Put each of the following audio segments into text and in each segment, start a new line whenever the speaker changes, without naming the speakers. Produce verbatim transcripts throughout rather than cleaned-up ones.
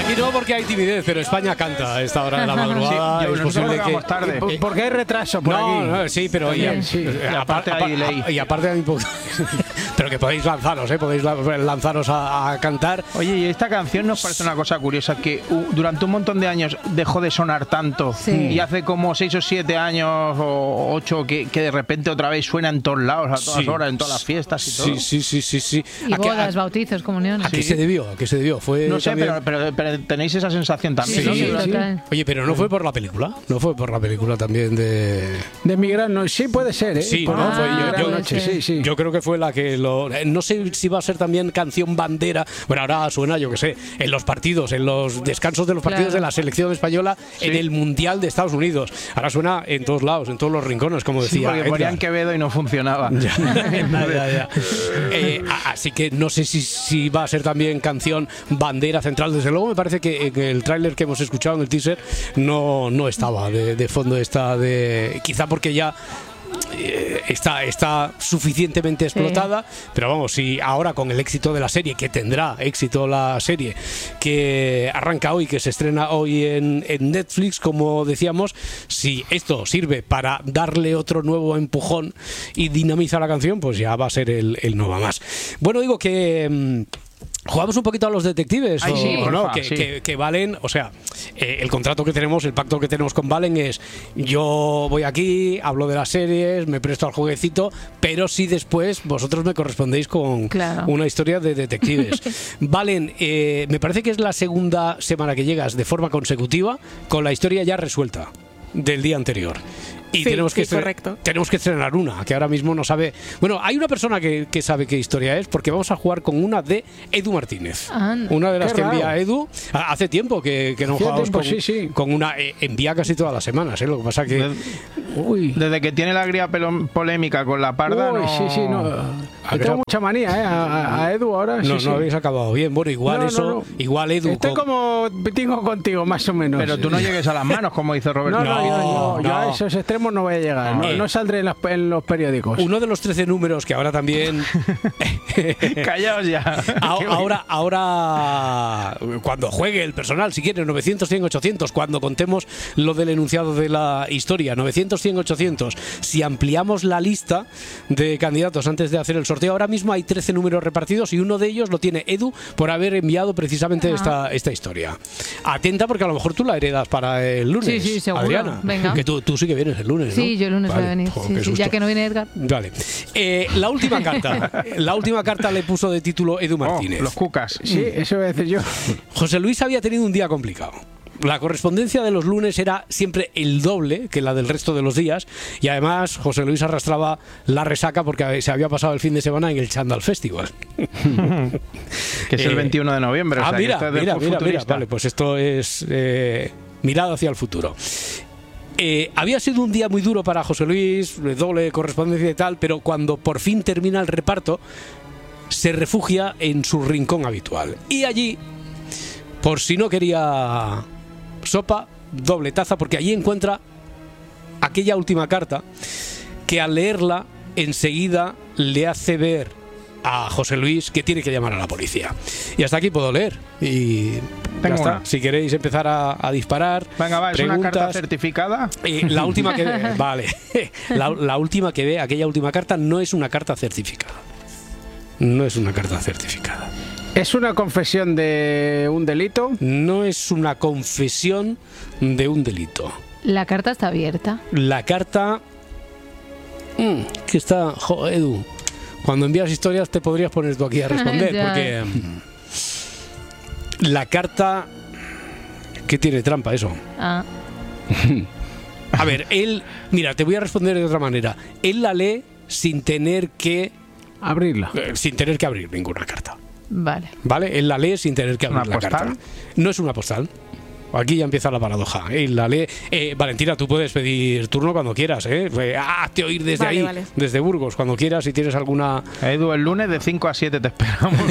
Y no porque hay timidez, pero España canta a esta hora de la madrugada.
Sí, yo,
es posible que...
tarde.
Por- Porque hay retraso por
No,
aquí.
no, sí, pero y,
Sí.
y
aparte hay delay.
y aparte hay un poco- pero que podéis lanzaros, ¿eh? Podéis la- lanzaros a, a cantar.
Oye, y esta canción nos parece una cosa curiosa, que uh, durante un montón de años dejó de sonar tanto,
Sí.
y hace como seis o siete años o ocho que, que de repente otra vez suena en todos lados, a todas
Sí.
horas, en todas las fiestas y todo.
Sí, sí, sí, sí, sí.
Y
¿A qué-
bodas,
a-
bautizos, comuniones.
¿A qué se debió? ¿A qué se debió? Fue
No sé,
también-
pero, pero, pero tenéis esa sensación también,
Sí,
¿no?
sí,
Que-
total.
Oye, pero no fue por la película, no fue por la película también de...
De Migrar, no, sí puede ser, ¿eh?
Sí,
Por-
no, fue-
Ah,
yo- yo-
noche, sí, sí.
Yo creo que fue la que lo... eh, No sé si va a ser también canción bandera. Bueno, ahora suena, yo que sé, en los partidos, en los descansos de los partidos
Claro.
de la selección española, en el Mundial de Estados Unidos. Ahora suena en todos lados, en todos los rincones, como
Sí,
decía
porque
Edgar.
ponían Quevedo y no funcionaba.
Ya, ya, ya. Eh, a- así que no sé si, si va a ser también canción bandera central. Desde luego me parece que, eh, que el tráiler que hemos escuchado en el teaser no, no estaba de, de fondo, esta de quizá porque ya eh, está, está suficientemente explotada, pero vamos, si ahora con el éxito de la serie, que tendrá éxito la serie, que arranca hoy, que se estrena hoy en, en Netflix, como decíamos, si esto sirve para darle otro nuevo empujón y dinamiza la canción, pues ya va a ser el, el no va más. Bueno, digo que... mm, ¿jugamos un poquito a los detectives?
Ay,
o,
sí,
o no?
porfa,
que,
sí.
que- que Valen, o sea, eh, el contrato que tenemos, el pacto que tenemos con Valen es: yo voy aquí, hablo de las series, me presto al jueguecito, pero si después vosotros me correspondéis con
Claro.
una historia de detectives. Valen, eh, me parece que es la segunda semana que llegas de forma consecutiva con la historia ya resuelta del día anterior. Y
Sí,
tenemos que
sí,
estre-
correcto.
tenemos que estrenar una que ahora mismo no sabe. Bueno, hay una persona que, que sabe qué historia es, porque vamos a jugar con una de Edu Martínez.
Anda.
Una de las
Qué
que
raro.
envía Edu. Ha- Hace tiempo que, que no
Hacía
jugamos
tiempo,
con,
sí, sí.
con una. eh, envía casi todas las semanas, ¿eh? Lo que pasa que.
Desde,
Uy.
desde que tiene la gría pelo- polémica con la parda,
Uy,
no...
sí, sí, no.
A
Le
ver,
tengo
a-
mucha manía, ¿eh? A, a- a Edu ahora.
No,
sí,
no
sí.
habéis acabado bien. Bueno, igual
No, no,
eso.
no.
Igual Edu.
Estoy
con-
como tengo contigo, más o menos.
Pero tú no llegues a las manos, como dice Roberto.
No, no, yo, yo- yo
no.
a esos extremos no voy a llegar. No,
Eh.
no saldré en, las- en los periódicos.
Uno de los trece números que ahora también.
Callaos ya.
A-
Qué
Ahora, ahora, cuando juegue el personal, si quiere, novecientos, cien, ochocientos, cuando contemos lo del enunciado de la historia, novecientos, cien, ochocientos, si ampliamos la lista de candidatos antes de hacer el sorteo, ahora mismo hay trece números repartidos y uno de ellos lo tiene Edu por haber enviado precisamente esta, esta historia. Atenta, porque a lo mejor tú la heredas para el lunes.
Sí, sí, seguro.
Adriana,
Venga.
que tú, tú sí que vienes el lunes, ¿no?
Sí, yo el lunes voy a
Vale.
venir.
Jo,
Sí,
qué
sí,
susto.
ya que no viene Edgar.
Vale. Eh, la última carta. La última carta le puso de título Edu
Oh,
Martínez.
los cucas.
Sí, eso voy a decir yo.
José Luis había tenido un día complicado. La correspondencia de los lunes era siempre el doble que la del resto de los días, y además José Luis arrastraba la resaca porque se había pasado el fin de semana en el Chandal Festival.
Que es el
Eh,
veintiuno de noviembre. o
Ah,
sea, que
mira,
esto es de
mira,
fu-
mira, mira.
futurista.
Vale, pues esto es eh, mirada hacia el futuro. Eh, había sido un día muy duro para José Luis, de doble correspondencia y tal, pero cuando por fin termina el reparto, se refugia en su rincón habitual. Y allí, por si no quería sopa, doble taza, porque allí encuentra aquella última carta que al leerla enseguida le hace ver a José Luis que tiene que llamar a la policía. Y hasta aquí puedo leer. Y ya
Tengo
está.
una.
Si queréis empezar a, a disparar.
Venga, va, es una carta
preguntas.
certificada.
Eh, la última que ve, vale. La, la última que ve, aquella última carta, no es una carta certificada. No es una carta certificada.
¿Es una confesión de un delito?
No es una confesión de un delito.
La carta está abierta.
La carta. Mm, que está. Jo, Edu. Cuando envías historias te podrías poner tú aquí a responder.
Ya.
Porque. mm, La carta. ¿Qué tiene trampa eso?
Ah,
A ver, él. Mira, te voy a responder de otra manera. Él la lee sin tener que.
Abrirla.
eh, sin tener que abrir ninguna carta.
vale.
¿Vale? Él la lee sin tener que abrir
¿Una
la
postal?
carta. No es una postal. Aquí ya empieza la paradoja. Él la lee. Eh, Valentina, tú puedes pedir turno cuando quieras, ¿eh? Eh, Hazte oír desde
Vale,
ahí,
vale.
desde Burgos, cuando quieras, si tienes alguna.
Edu, el lunes de cinco a siete te esperamos.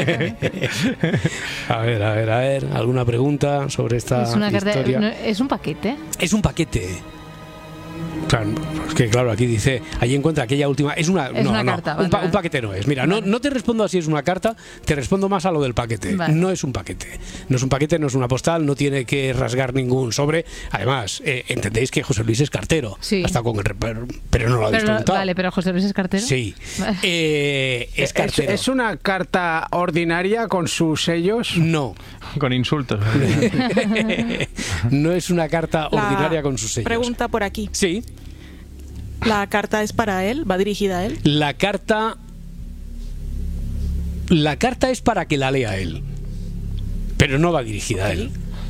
A ver, a ver, a ver. ¿Alguna pregunta sobre esta
Es una carta.
historia?
no, es un paquete.
Es un paquete. Claro, es que claro, aquí dice, ahí encuentra aquella última, es una,
Es
no,
una
no,
carta,
un,
vale,
pa-
vale.
un paquete no es. Mira, no, no te respondo a si es una carta, te respondo más a lo del paquete.
Vale.
No es un paquete, no es un paquete, no es una postal, no tiene que rasgar ningún sobre. Además, eh, entendéis que José Luis es cartero,
Sí.
hasta con el reparo, pero no lo habéis
Pero,
preguntado.
vale, pero José Luis es cartero.
Sí,
Vale.
Eh, es
¿Es,
cartero.
es una carta ordinaria con sus sellos?
No,
Con insultos.
no es una carta
La
ordinaria con sus sellos.
Pregunta por aquí.
Sí,
¿La carta es para él? ¿Va dirigida a él?
la carta, la carta es para que la lea él, pero no va dirigida a él.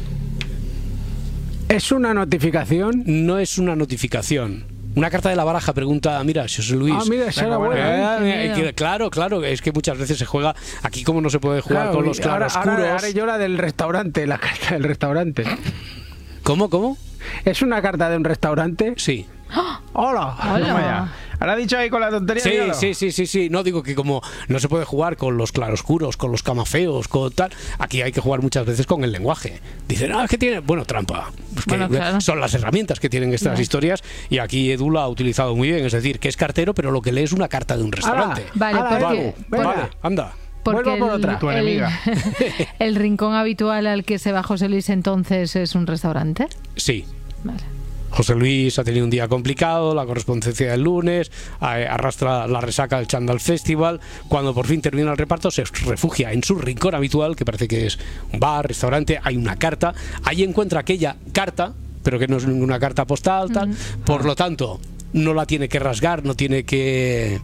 ¿Es una notificación?
No es una notificación. Una carta de la baraja pregunta, mira, José Luis.
Ah, mira, esa era
Venga,
buena.
Eh,
¿eh?
eh,
Qué miedo.
que- claro, claro, es que muchas veces se juega aquí como no se puede jugar
Claro,
con los
y ahora,
claroscuros.
ahora haré yo la del restaurante, la carta del restaurante.
¿Cómo, cómo?
¿Es una carta de un restaurante?
Sí.
¡Hola!
Hola.
Toma ya. Ahora ha dicho ahí con la tontería.
Sí,
míralo.
sí, sí, sí, sí. No digo que como no se puede jugar con los claroscuros, con los camafeos, con tal, aquí hay que jugar muchas veces con el lenguaje. Dicen, ah, es que tiene, bueno, trampa. Es que
Bueno, claro.
son las herramientas que tienen estas
Vale.
historias y aquí Edu la ha utilizado muy bien. Es decir, que es cartero, pero lo que lee es una carta de un restaurante.
Vale,
Ala,
porque,
Edu,
por-
venga.
Vale, anda.
porque
Vuelvo por
el-
otra.
Tu
el-
enemiga.
el rincón habitual al que se va José Luis entonces es un restaurante.
Sí.
Vale.
José Luis ha tenido un día complicado, la correspondencia del lunes, a- arrastra la resaca del Chandal Festival. Cuando por fin termina el reparto, se refugia en su rincón habitual, que parece que es un bar, restaurante. Hay una carta. Ahí encuentra aquella carta, pero que no es ninguna carta postal, tal. Por lo tanto, no la tiene que rasgar, no tiene que.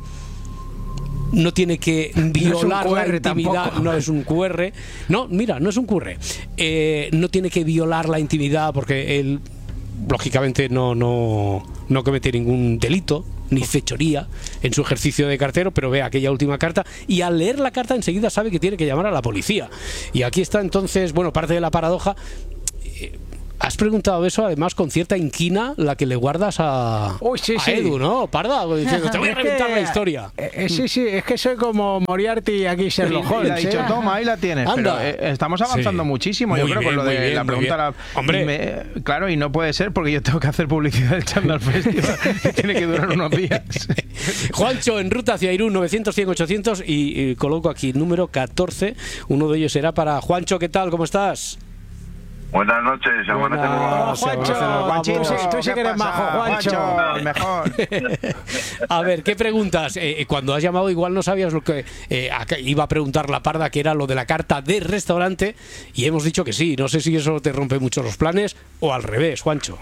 No tiene que violar
Q
la
R
intimidad,
tampoco.
no es un Q R. No, mira, no es un Q R. Eh, no tiene que violar la intimidad porque él, lógicamente, no, no, no comete ningún delito ni fechoría en su ejercicio de cartero, pero ve aquella última carta y al leer la carta enseguida sabe que tiene que llamar a la policía. Y aquí está entonces, bueno, parte de la paradoja. Eh, Has preguntado eso además con cierta inquina la que le guardas a,
Uy, sí,
a
sí.
Edu, ¿no? Parda, diciendo, te voy a
Es que-
reventar la historia.
eh, eh, sí, sí, es que soy como Moriarty y aquí
Y
Sherlock
le ha
Holmes.
dicho,
¿eh?
toma, ahí la tienes.
Anda.
Pero eh, estamos avanzando
Sí.
muchísimo, yo
Muy
creo,
bien,
con lo
muy
de
bien,
la
muy
pregunta.
bien.
La,
Hombre.
me- claro, y no puede ser porque yo tengo que hacer publicidad del Chandal Festival. Que tiene que durar unos días.
Juancho, en ruta hacia Irún, novecientos, cien, ochocientos, y, y coloco aquí número catorce. Uno de ellos será para Juancho. ¿Qué tal? ¿Cómo estás?
Buenas noches, hermanos.
Oh, Juancho,
Juancho,
tú sí- tú sí
¿qué
que eres
pasa,
majo, Juancho.
Mejor.
A ver, ¿qué preguntas? Eh, cuando has llamado igual no sabías lo que eh, acá iba a preguntar la Parda, que era lo de la carta de restaurante, y hemos dicho que sí. No sé si eso te rompe mucho los planes o al revés, Juancho.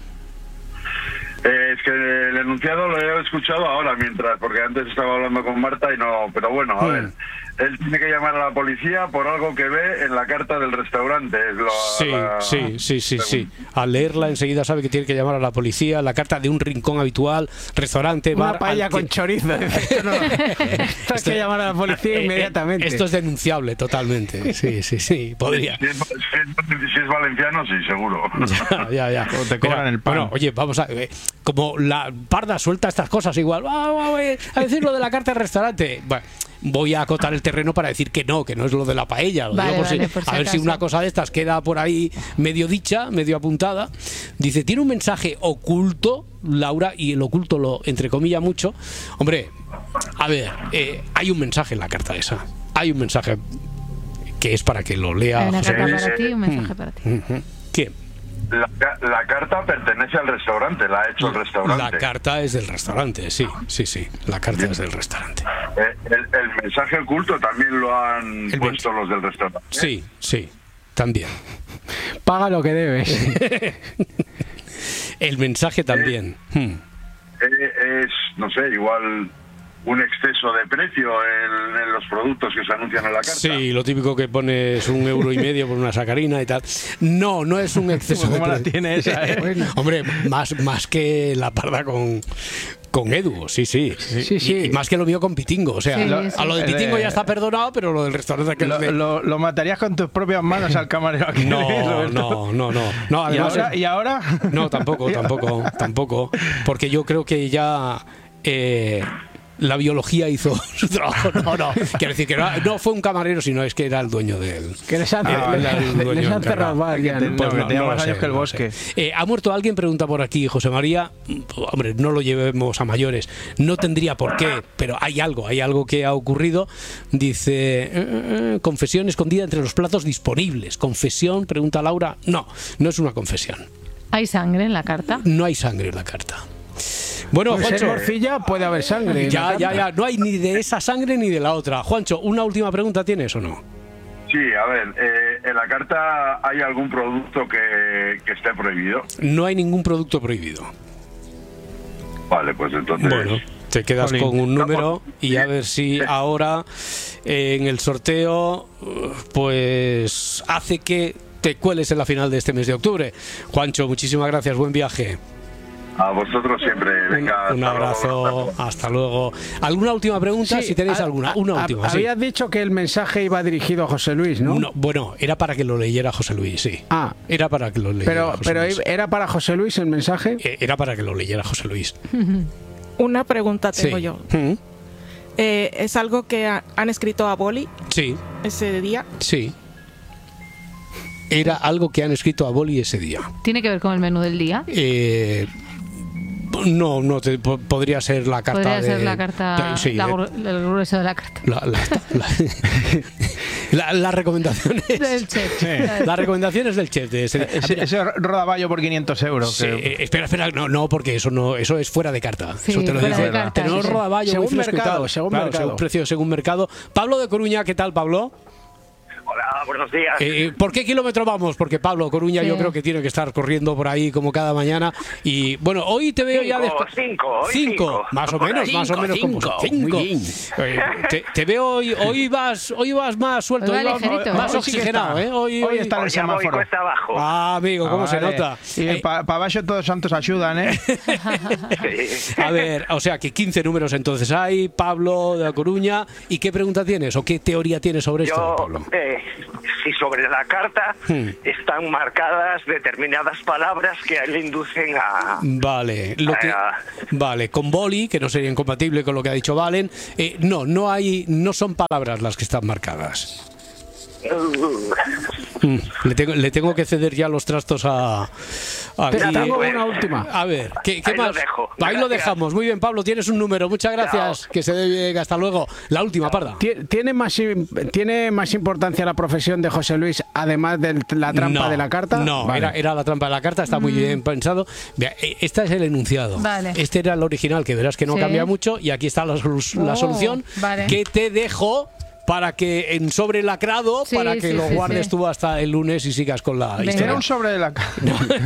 Eh, es que el enunciado lo he escuchado ahora mientras, porque antes estaba hablando con Marta y no, pero bueno, a
Hmm.
ver, él tiene que llamar a la policía por algo que ve en la carta del restaurante. Es lo-
Sí,
la-
sí, sí, sí, sí. Al leerla enseguida sabe que tiene que llamar a la policía. La carta de un rincón habitual, restaurante, bar.
Una paella
al que-
con chorizo. Esto no- esto hay que llamar a la policía
Eh, eh,
inmediatamente.
Esto es denunciable totalmente. Sí, sí, sí, podría.
Si es, si es- si es valenciano, sí, seguro.
Ya, ya, ya.
O te cobran el pan.
Bueno, oye, vamos a. eh, como la Parda suelta estas cosas igual. "Ah, voy a decir lo de la carta de restaurante. Bueno, voy a acotar el terreno para decir que no, que no es lo de la paella. Lo
Vale,
digo por
vale,
si-
por si
a ver si
acaso.
una cosa de estas queda por ahí medio dicha, medio apuntada. Dice, tiene un mensaje oculto, Laura, y el oculto lo entrecomilla mucho. Hombre, a ver, eh, hay un mensaje en la carta esa. Hay un mensaje que es para que lo lea
Hay una
José
carta
Luis.
para ti y un mensaje para ti.
Ujú. ¿Quién?
La, ca- la carta pertenece al restaurante, la ha hecho el restaurante.
La carta es del restaurante, sí, sí, sí. La carta es del restaurante.
Eh, el, el mensaje oculto también lo han
El
puesto los del restaurante.
Sí, sí, también.
Paga lo que debes.
El mensaje también. Hmm.
Eh, es, no sé, igual un exceso de precio en, en los productos que se anuncian en la carta.
Sí, lo típico que pones un euro y medio por una sacarina y tal. No, no es un exceso de
¿Cómo la
precio.
tiene esa, eh?
Hombre, más, más que la Parda con, con Edu, sí, sí.
Sí,
Y-
sí.
Y, más que lo mío con Pitingo. O sea,
Sí,
lo-
sí.
a lo de
El,
Pitingo
eh,
ya está perdonado, pero lo del restaurante que
Lo,
le-
lo- lo matarías con tus propias manos al camarero aquí.
No,
Roberto.
no, no, no. No,
¿Y
además,
ahora? ¿Y ahora?
no, tampoco, tampoco, tampoco. Porque yo creo que ya eh, la biología hizo su trabajo. No, no, quiero decir que no, no fue un camarero, sino es que era el dueño de él.
Que les han,
Ah,
les,
el
les
dueño
han
encargado.
cerrado bar ya, ¿no?
Pues no, tenía más
lo
años
sé,
que el
no lo
bosque.
sé. Eh, ¿Ha muerto alguien? Pregunta por aquí José María. Hombre, no lo llevemos a mayores. No tendría por qué, pero hay algo, hay algo que ha ocurrido. Dice, eh, eh, confesión escondida entre los platos disponibles. ¿Confesión? Pregunta Laura. No, no es una confesión.
¿Hay sangre en la carta?
No hay sangre en la carta. Bueno,
Pues en
Juancho.
morcilla puede haber sangre. en
Ya,
la
ya,
carta.
ya. No hay ni de esa sangre ni de la otra. Juancho, ¿una última pregunta tienes o no?
Sí, a ver, eh, en la carta hay algún producto que, que esté prohibido.
No hay ningún producto prohibido.
Vale, pues entonces...
Bueno, te quedas
Jolín.
con un número y a ver si ahora eh, en el sorteo uh, pues hace que te cueles en la final de este mes de octubre. Juancho, muchísimas gracias, buen viaje.
A vosotros siempre, venga.
Un, un
hasta luego.
abrazo, hasta luego. ¿Alguna última pregunta?
Sí,
si tenéis
a-
alguna,
a-
una
a-
última. sí.
Habías dicho que el mensaje iba dirigido a José Luis, ¿no?
No, bueno, era para que lo leyera José Luis, sí.
Ah.
Era para que lo leyera
Pero,
José
pero
Luis.
¿era para José Luis el mensaje?
Eh, Era para que lo leyera José Luis.
Una pregunta tengo
Sí.
yo.
Mm,
Eh, ¿Es algo que ha- han escrito a boli
Sí,
ese día?
sí. Era algo que han escrito a boli ese día.
¿Tiene que ver con el menú del día?
Eh, no, no, te- po- podría ser la carta.
Podría
de-
ser la carta,
Sí,
la
de-
gru- el grueso de la carta.
la- la- la- la- las recomendaciones.
Del chef.
Las recomendaciones del chef de ese día.
Ese, ese rodaballo por quinientos euros.
Sí,
que-
eh, espera, espera, no, no, porque eso no, eso es fuera de carta.
Sí,
eso te lo
fuera
dice.
de carta,
Tenemos
sí, sí.
rodaballo muy
Según
fresco y
mercado,
tal.
según
Claro,
mercado.
según precio, según mercado. Pablo de Coruña, ¿qué tal, Pablo?
Hola, buenos días.
Eh, eh, ¿Por qué kilómetro vamos? Porque Pablo Coruña
Sí.
yo creo que tiene que estar corriendo por ahí como cada mañana. Y bueno, hoy te veo ya
Cinco,
después.
cinco, hoy
cinco,
cinco.
más o
Por
menos,
ahí.
más o menos como
cinco.
cinco.
Muy bien.
Eh, te, te veo hoy, hoy vas, hoy vas más suelto,
Hoy va
hoy vas
ligerito,
más
¿eh?
Hoy sí que
oxigenado,
está.
¿eh? Hoy,
Hoy
hoy-
está en el
Hoy ya voy
semáforo.
cuesta abajo.
Ah, amigo, cómo
Ah,
se
vale.
nota.
Y
Eh,
para abajo todos santos ayudan, ¿eh?
Sí.
A ver, o sea que quince números entonces hay, Pablo de La Coruña. ¿Y qué pregunta tienes o qué teoría tienes sobre esto,
Yo,
Pablo?
eh, si sobre la carta
Hmm.
están marcadas determinadas palabras que le inducen a...
Vale, lo que,
Ah.
vale, con boli, que no sería incompatible con lo que ha dicho Valen. eh, no, no hay, no son palabras las que están marcadas. Mm, le, tengo, le tengo que ceder ya los trastos a. a
Te-
aquí.
tengo
pues.
una última.
A ver, ¿qué, qué
Ahí lo
más?
dejo.
Ahí lo
Gracias.
dejamos. Muy bien, Pablo, tienes un número. Muchas gracias.
Chao.
Que se dé bien. Hasta luego. La última, Parda.
Tie- ¿Tiene más, im- ¿Tiene más importancia la profesión de José Luis, además de la trampa
No,
de la carta?
No,
Vale.
era, era la trampa de la carta, está muy bien pensado. Vea, eh, esta es el enunciado.
Vale.
Este era el original, que verás que no
Sí.
cambia mucho, y aquí está la, solu- la
Oh,
solución
vale.
que te dejo para que en sobre lacrado,
Sí,
para que
sí,
lo
sí,
guardes
sí.
tú hasta el lunes y sigas con la
Venga.
historia.
Era un sobre de la carta.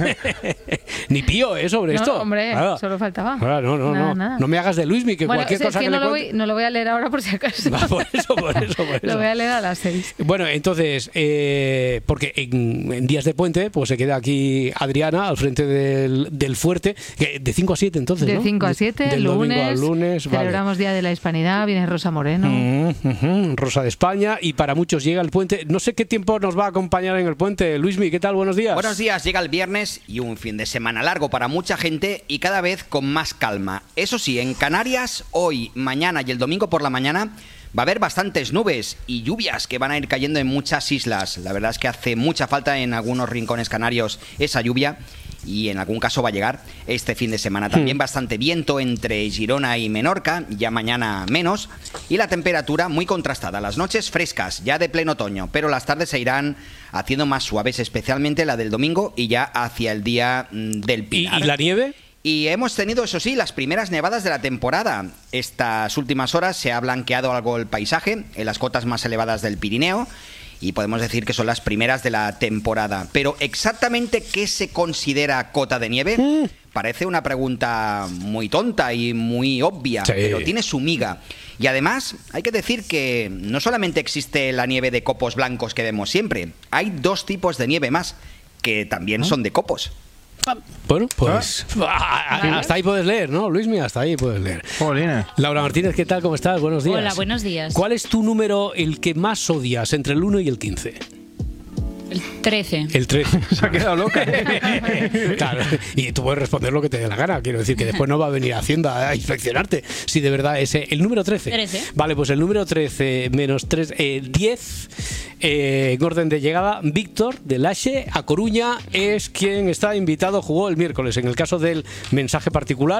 Ni pío, ¿eh? Sobre
No,
esto.
hombre,
Nada.
solo faltaba.
Nada, no, no,
Nada,
no.
nada.
No me hagas de Luismi, que
Bueno,
cualquier
es
cosa
que
que
no
le
lo,
cuente-
voy, no lo voy a leer ahora por si acaso.
Va, por eso, por eso, por eso.
Lo voy a leer a las seis.
Bueno, entonces, eh, porque en, en días de puente, pues se queda aquí Adriana al frente del, del fuerte, que de cinco a siete entonces,
De
¿no?
cinco a siete,
Del domingo
lunes,
al lunes, vale.
celebramos Día de la Hispanidad, viene Rosa Moreno.
Mm, ujú, Rosa de España, y para muchos llega el puente. No sé qué tiempo nos va a acompañar en el puente. Luismi, ¿qué tal? Buenos días.
Buenos días, llega el viernes y un fin de semana largo para mucha gente y cada vez con más calma. Eso sí, en Canarias, hoy, mañana y el domingo por la mañana va a haber bastantes nubes y lluvias que van a ir cayendo en muchas islas. La verdad es que hace mucha falta en algunos rincones canarios esa lluvia y en algún caso va a llegar este fin de semana. También bastante viento entre Girona y Menorca, ya mañana menos, y la temperatura muy contrastada. Las noches frescas, ya de pleno otoño, pero las tardes se irán haciendo más suaves, especialmente la del domingo y ya hacia el día mm, del
¿Y,
Pilar.
y la nieve?
Y hemos tenido, eso sí, las primeras nevadas de la temporada. Estas últimas horas se ha blanqueado algo el paisaje en las cotas más elevadas del Pirineo y podemos decir que son las primeras de la temporada. Pero exactamente qué se considera cota de nieve parece una pregunta muy tonta y muy obvia,
Sí.
pero tiene su miga. Y además hay que decir que no solamente existe la nieve de copos blancos que vemos siempre, hay dos tipos de nieve más que también son de copos.
Bueno, pues ah, ah, hasta ahí puedes leer, ¿no, Luismi? Hasta ahí puedes leer.
Jolines.
Laura Martínez, ¿qué tal? ¿Cómo estás? Buenos días.
Hola, buenos días.
¿Cuál es tu número el que más odias entre el uno y el quince?
El trece.
El trece.
Se ha quedado loca.
Claro, y tú puedes responder lo que te dé la gana. Quiero decir que después no va a venir a Hacienda a inspeccionarte si de verdad es el número trece.
trece.
Vale, pues el número trece menos tres, eh, diez, eh, en orden de llegada, Víctor de Laxe a Coruña es quien está invitado, jugó el miércoles. En el caso del mensaje particular,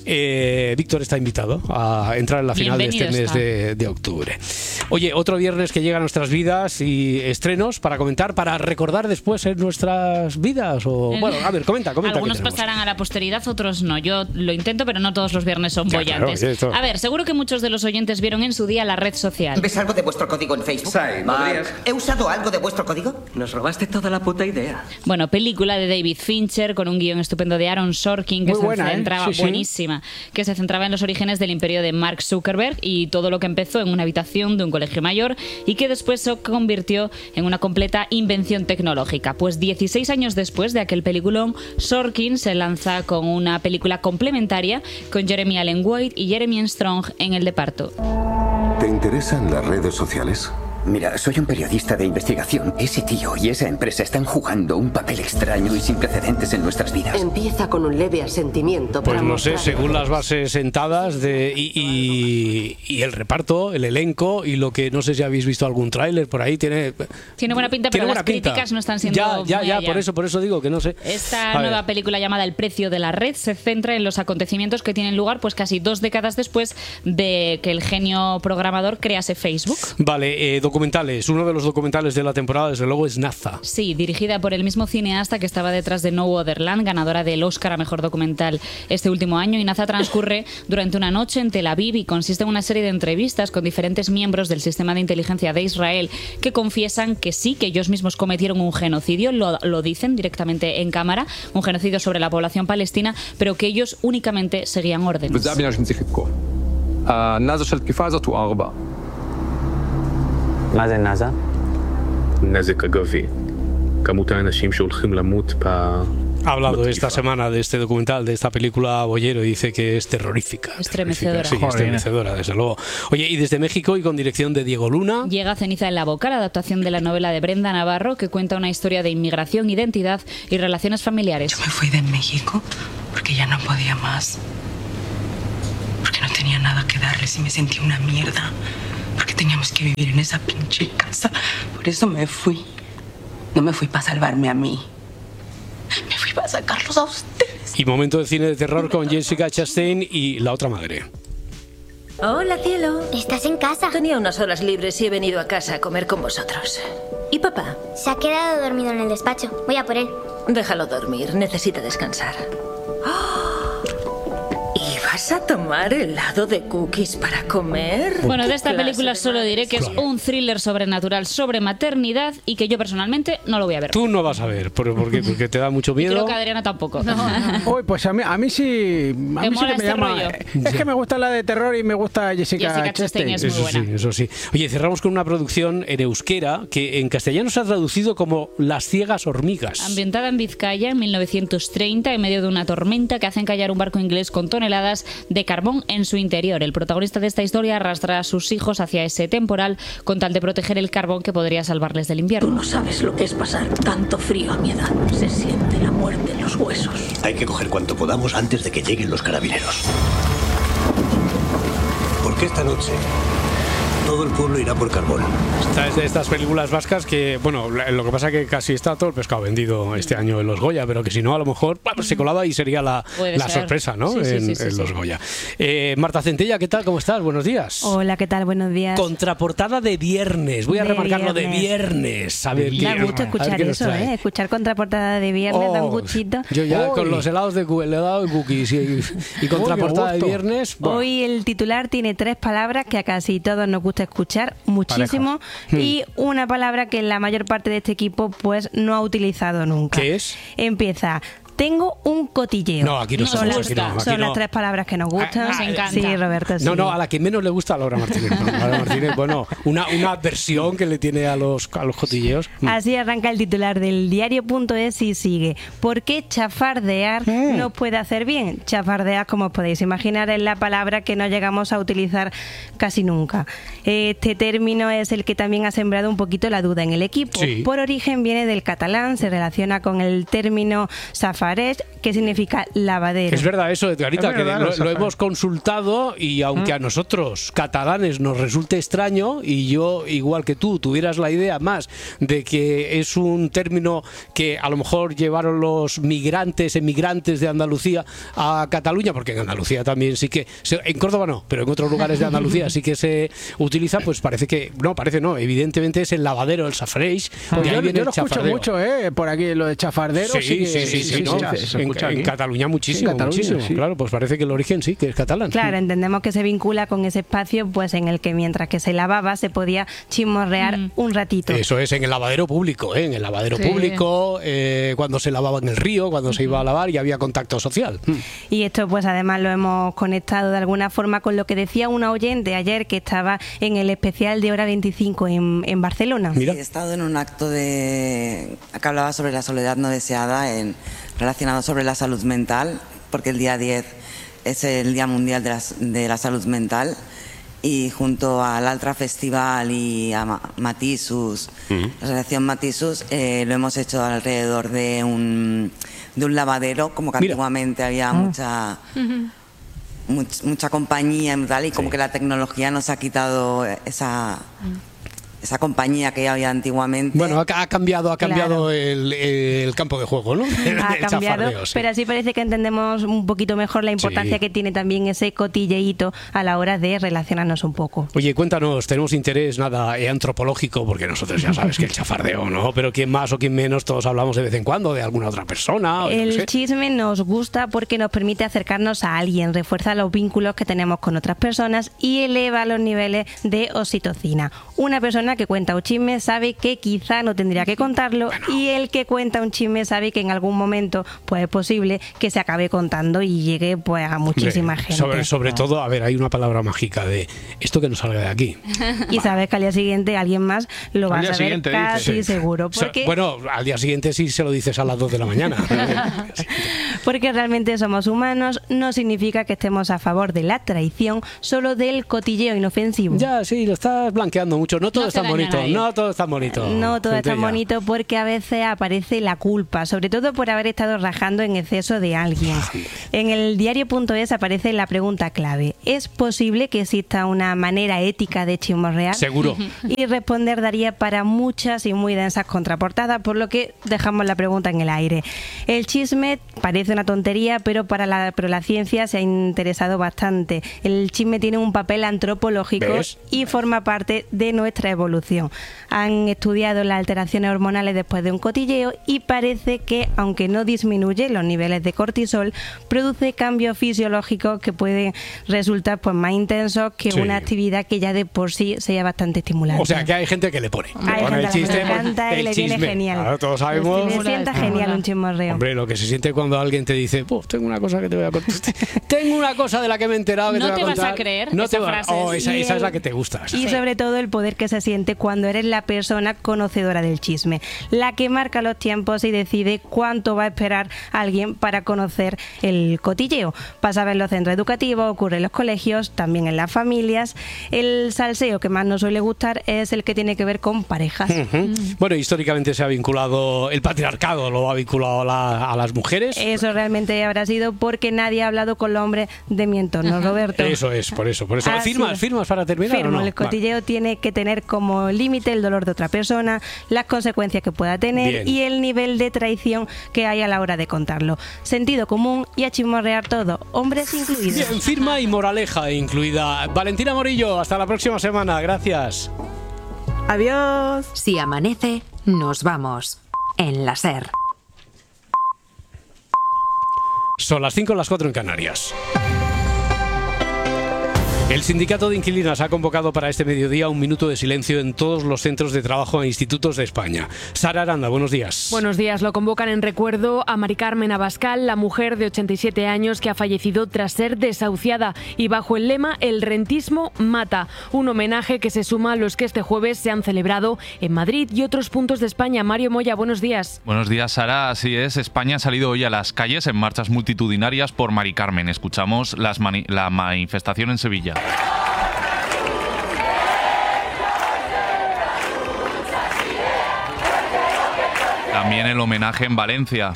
eh, Víctor está invitado a entrar en la final
Bienvenido
de este mes de, de octubre. Oye, otro viernes que llega a nuestras vidas y estrenos para comentar, para recordar después en nuestras vidas. O bueno, a ver, comenta, comenta.
Algunos pasarán a la posteridad, otros no. Yo lo intento, pero no todos los viernes son
Ya,
bollantes.
claro, esto-
A ver, seguro que muchos de los oyentes vieron en su día la red social.
¿Ves algo de vuestro código en Facebook?
Sí, podrías.
¿He usado algo de vuestro código?
Nos robaste toda la puta idea.
Bueno, película de David Fincher con un guión estupendo de Aaron Sorkin que
Muy
se
buena, ¿eh?
centraba,
Sí, sí.
buenísima, que se centraba en los orígenes del imperio de Mark Zuckerberg y todo lo que empezó en una habitación de un colegio mayor y que después se convirtió en una completa invención tecnológica. Pues dieciséis años después de aquel peliculón, Sorkin se lanza con una película complementaria con Jeremy Allen White y Jeremy Strong en el reparto.
¿Te interesan las redes sociales?
Mira, soy un periodista de investigación. Ese tío y esa empresa están jugando un papel extraño y sin precedentes en nuestras vidas.
Empieza con un leve asentimiento para
Pues no sé,
mostrar-
según las bases sentadas de, y, y- y el reparto, el elenco y lo que no sé si habéis visto algún tráiler por ahí, tiene
Tiene buena pinta,
tiene
pero
buena
las
pinta.
críticas no están siendo
Ya, ya,
muy
ya,
allá.
por eso, por eso digo que no sé.
Esta
A ver.
nueva película llamada El precio de la red se centra en los acontecimientos que tienen lugar pues casi dos décadas después de que el genio programador crease Facebook.
Vale, eh, documentales. Uno de los documentales de la temporada, desde luego, es Naza.
Sí, dirigida por el mismo cineasta que estaba detrás de No Other Land, ganadora del Oscar a Mejor Documental este último año. Y Naza transcurre durante una noche en Tel Aviv y consiste en una serie de entrevistas con diferentes miembros del sistema de inteligencia de Israel que confiesan que sí, que ellos mismos cometieron un genocidio, lo, lo dicen directamente en cámara, un genocidio sobre la población palestina, pero que ellos únicamente seguían órdenes.
בזה הבניין שנצטרך לתקוף. הנאזה של תקיפה הזאת הוא ארבע.
מה זה נאזה?
נזק אגבי. כמות האנשים שהולכים למות ב...
Ha hablado esta semana de este documental, de esta película Boyero, y dice que es terrorífica.
Estremecedora.
Sí, estremecedora, desde luego. Oye, y desde México y con dirección de Diego Luna.
Llega Ceniza en la boca, la adaptación de la novela de Brenda Navarro, que cuenta una historia de inmigración, identidad y relaciones familiares.
Yo me fui de México porque ya no podía más. Porque no tenía nada que darles y me sentía una mierda. Porque teníamos que vivir en esa pinche casa. Por eso me fui. No me fui para salvarme a mí. Me fui para sacarlos a ustedes.
Y momento de cine de terror con Jessica Chastain y La otra madre.
Hola, cielo. ¿Estás en casa? Tenía unas horas libres y he venido a casa a comer con vosotros. ¿Y papá?
Se ha quedado dormido en el despacho. Voy a por él.
Déjalo dormir, necesita descansar. ¡Oh! ¿Y vas a tomar helado de cookies para comer?
Bueno, de esta
¿Qué clase
película
de
solo diré que es
Claro.
un thriller sobrenatural sobre maternidad y que yo personalmente no lo voy a ver.
Tú no vas a ver, ¿por, por qué? Porque te da mucho
Y
miedo.
creo que Adriana tampoco.
Uy, pues a mí, a mí sí, a mí sí
mola
que me
este
llama.
rollo?
Es que me gusta la de terror y me gusta Jessica,
Jessica Chastain
Chastain.
es muy
Eso
buena.
sí, eso sí. Oye, cerramos con una producción en euskera que en castellano se ha traducido como Las ciegas hormigas.
Ambientada en Vizcaya en mil novecientos treinta en medio de una tormenta que hace encallar un barco inglés con toneladas de carbón en su interior. El protagonista de esta historia arrastra a sus hijos hacia ese temporal con tal de proteger el carbón que podría salvarles del invierno.
Tú no sabes lo que es pasar tanto frío a mi edad. Se siente la muerte en los huesos.
Hay que coger cuanto podamos antes de que lleguen los carabineros. Porque esta noche todo el pueblo irá por carbón.
Esta es de estas películas vascas que, bueno, lo que pasa es que casi está todo el pescado vendido este año en los Goya, pero que si no, a lo mejor bueno, se colaba y sería la,
Puede
la
ser.
sorpresa, ¿no?
Sí, sí,
en
sí, sí,
en
sí.
los Goya. Eh, Marta Centella, ¿qué tal? ¿Cómo estás? Buenos días.
Hola, ¿qué tal? Buenos días.
Contraportada de viernes. Voy a
De
remarcarlo de
viernes.
viernes. A ver
Da
qué-
gusto
a ver
escuchar
qué nos
eso,
trae.
¿eh? Escuchar contraportada de viernes da un
Oh,
gustito.
Yo ya
Uy.
con los helados de cu- el helado de cookies y, y contraportada de
gusto.
viernes. buah.
Hoy el titular tiene tres palabras que a casi todos nos gusta escuchar muchísimo
Parejas.
y una palabra que la mayor parte de este equipo pues no ha utilizado nunca.
¿Qué es?
Empieza Tengo un cotilleo.
No, aquí no
son,
somos,
las,
aquí no, aquí
son
no.
las tres palabras que nos gustan.
Nos encanta.
Sí, Roberto, sí.
No, no, a la que menos le gusta a Laura Martínez. No, Laura Martínez, bueno, una, una versión que le tiene a los, a los cotilleos.
Así arranca el titular del diario.es y sigue. ¿Por qué chafardear mm. nos puede hacer bien? Chafardear, como os podéis imaginar, es la palabra que no llegamos a utilizar casi nunca. Este término es el que también ha sembrado un poquito la duda en el equipo.
Sí.
Por origen viene del catalán, se relaciona con el término safareig, que significa lavadero.
Es verdad eso, Edgarita,
Es verdad,
que lo,
los
lo hemos consultado y aunque
¿Mm?
a nosotros, catalanes, nos resulte extraño y yo, igual que tú, tuvieras la idea más de que es un término que a lo mejor llevaron los migrantes, emigrantes de Andalucía a Cataluña, porque en Andalucía también sí que, se, en Córdoba no, pero en otros lugares de Andalucía sí que se utiliza, pues parece que, no, parece no, evidentemente es el lavadero, el safareig.
Pues
de ahí
yo,
viene
yo lo
el
escucho
chafardeo.
mucho, ¿eh? Por aquí lo de chafardero.
Sí,
Sí,
sí, sí, sí, no,
se- se
en,
escucha
en
aquí.
Cataluña muchísimo,
Sí, en Cataluña,
muchísimo,
sí.
claro, pues parece que el origen sí, que es catalán.
Claro, entendemos que se vincula con ese espacio pues en el que mientras que se lavaba se podía chismorrear mm. un ratito.
Eso es en el lavadero público, ¿eh? En el lavadero
Sí.
público, eh, cuando se lavaba en el río, cuando se iba a lavar y había contacto social. Mm.
Y esto pues además lo hemos conectado de alguna forma con lo que decía una oyente ayer que estaba en el especial de Hora veinticinco en, en Barcelona.
Sí, he estado en un acto de que hablaba sobre la soledad no deseada, en, relacionado sobre la salud mental, porque el día diez es el Día Mundial de la, de la Salud Mental, y junto al Altra Festival y a Ma- Matisus,
Mm.
la Asociación Matisus, eh, lo hemos hecho alrededor de un, de un lavadero, como que
Mira.
antiguamente había
Ah.
mucha... much- mucha compañía y tal, y como que la tecnología nos ha quitado esa esa compañía que había antiguamente.
Bueno, ha, ha cambiado, ha cambiado
Claro.
el, el campo de juego, ¿no?
Ha
El
cambiado,
chafardeo, sí.
pero así parece que entendemos un poquito mejor la importancia
Sí.
que tiene también ese cotilleíto a la hora de relacionarnos un poco.
Oye, cuéntanos, tenemos interés nada eh, antropológico, porque nosotros ya sabes que el chafardeo, ¿no? Pero quién más o quién menos, todos hablamos de vez en cuando de alguna otra persona. o yo
El
qué sé.
chisme nos gusta porque nos permite acercarnos a alguien, refuerza los vínculos que tenemos con otras personas y eleva los niveles de oxitocina. Una persona que cuenta un chisme sabe que quizá no tendría que contarlo, y el que cuenta un chisme sabe que en algún momento pues es posible que se acabe contando y llegue pues a muchísima
Hombre,
gente.
Sobre, sobre todo, a ver, hay una palabra mágica de esto que no salga de aquí.
Y sabes que al día siguiente alguien más lo va
Al
a
día
saber
siguiente,
casi
dice. Sí.
seguro.
O sea,
Porque,
bueno, al día siguiente sí se lo dices a las dos de la mañana.
porque realmente somos humanos, no significa que estemos a favor de la traición, solo del cotilleo inofensivo.
Ya, sí, lo estás blanqueando mucho. No todo
No
es tan
se daña a
bonito.
nadie.
No todo es tan bonito.
No todo es tan
Centella.
bonito porque a veces aparece la culpa, sobre todo por haber estado rajando en exceso de alguien. En el diario.es aparece la pregunta clave: ¿es posible que exista una manera ética de chismorrear?
Seguro.
Y responder daría para muchas y muy densas contraportadas, por lo que dejamos la pregunta en el aire. El chisme parece una tontería, pero para la, pero la ciencia se ha interesado bastante. El chisme tiene un papel antropológico
¿Ves?
y forma parte de nuestra evolución. Han estudiado las alteraciones hormonales después de un cotilleo y parece que, aunque no disminuye los niveles de cortisol, produce cambios fisiológicos que pueden resultar pues más intensos que
Sí.
una actividad que ya de por sí sea bastante estimulante.
O sea, que hay gente que le pone. Le
Hay
pone
gente a
el
la que
chiste.
le encanta y
el
le viene
chisme.
genial.
Claro, todos sabemos.
Le sienta genial un chismorreo.
Hombre, lo que se siente cuando alguien te dice, "Puf, tengo una cosa que te voy a contar. Tengo una cosa de la que me he enterado que
No
te voy
te
a
vas a
contar".
creer
No
esa
te va-
frase.
Oh, esa,
Y
esa es
el-
la que te gusta. esa.
Y sobre todo el poder que se siente cuando eres la persona conocedora del chisme, la que marca los tiempos y decide cuánto va a esperar alguien para conocer el cotilleo. Pasa en los centros educativos, ocurre en los colegios, también en las familias. El salseo que más nos suele gustar es el que tiene que ver con parejas.
Ujú. Bueno, históricamente se ha vinculado, el patriarcado lo ha vinculado a, la- a las mujeres.
Eso realmente habrá sido porque nadie ha hablado con los hombres de mi entorno, Roberto.
Eso es, por eso. Por eso.
Así
¿Firmas,
es.
firmas para terminar
Firmo.
o no?
El cotilleo tiene que tener como límite el dolor de otra persona, las consecuencias que pueda tener
Bien.
y el nivel de traición que hay a la hora de contarlo. Sentido común y a chismorrear todo, hombres incluidos.
Bien, firma y moraleja incluida. Valentina Morillo, hasta la próxima semana. Gracias.
Adiós.
Si amanece, nos vamos. En la SER.
Son las cinco, las cuatro en Canarias. El sindicato de inquilinas ha convocado para este mediodía un minuto de silencio en todos los centros de trabajo e institutos de España. Sara Aranda, buenos días.
Buenos días. Lo convocan en recuerdo a Mari Carmen Abascal, la mujer de ochenta y siete años que ha fallecido tras ser desahuciada, y bajo el lema "El rentismo mata", un homenaje que se suma a los que este jueves se han celebrado en Madrid y otros puntos de España. Mario Moya, buenos días.
Buenos días, Sara. Así es, España ha salido hoy a las calles en marchas multitudinarias por Mari Carmen. Escuchamos las mani- la manifestación en Sevilla. También el homenaje en Valencia.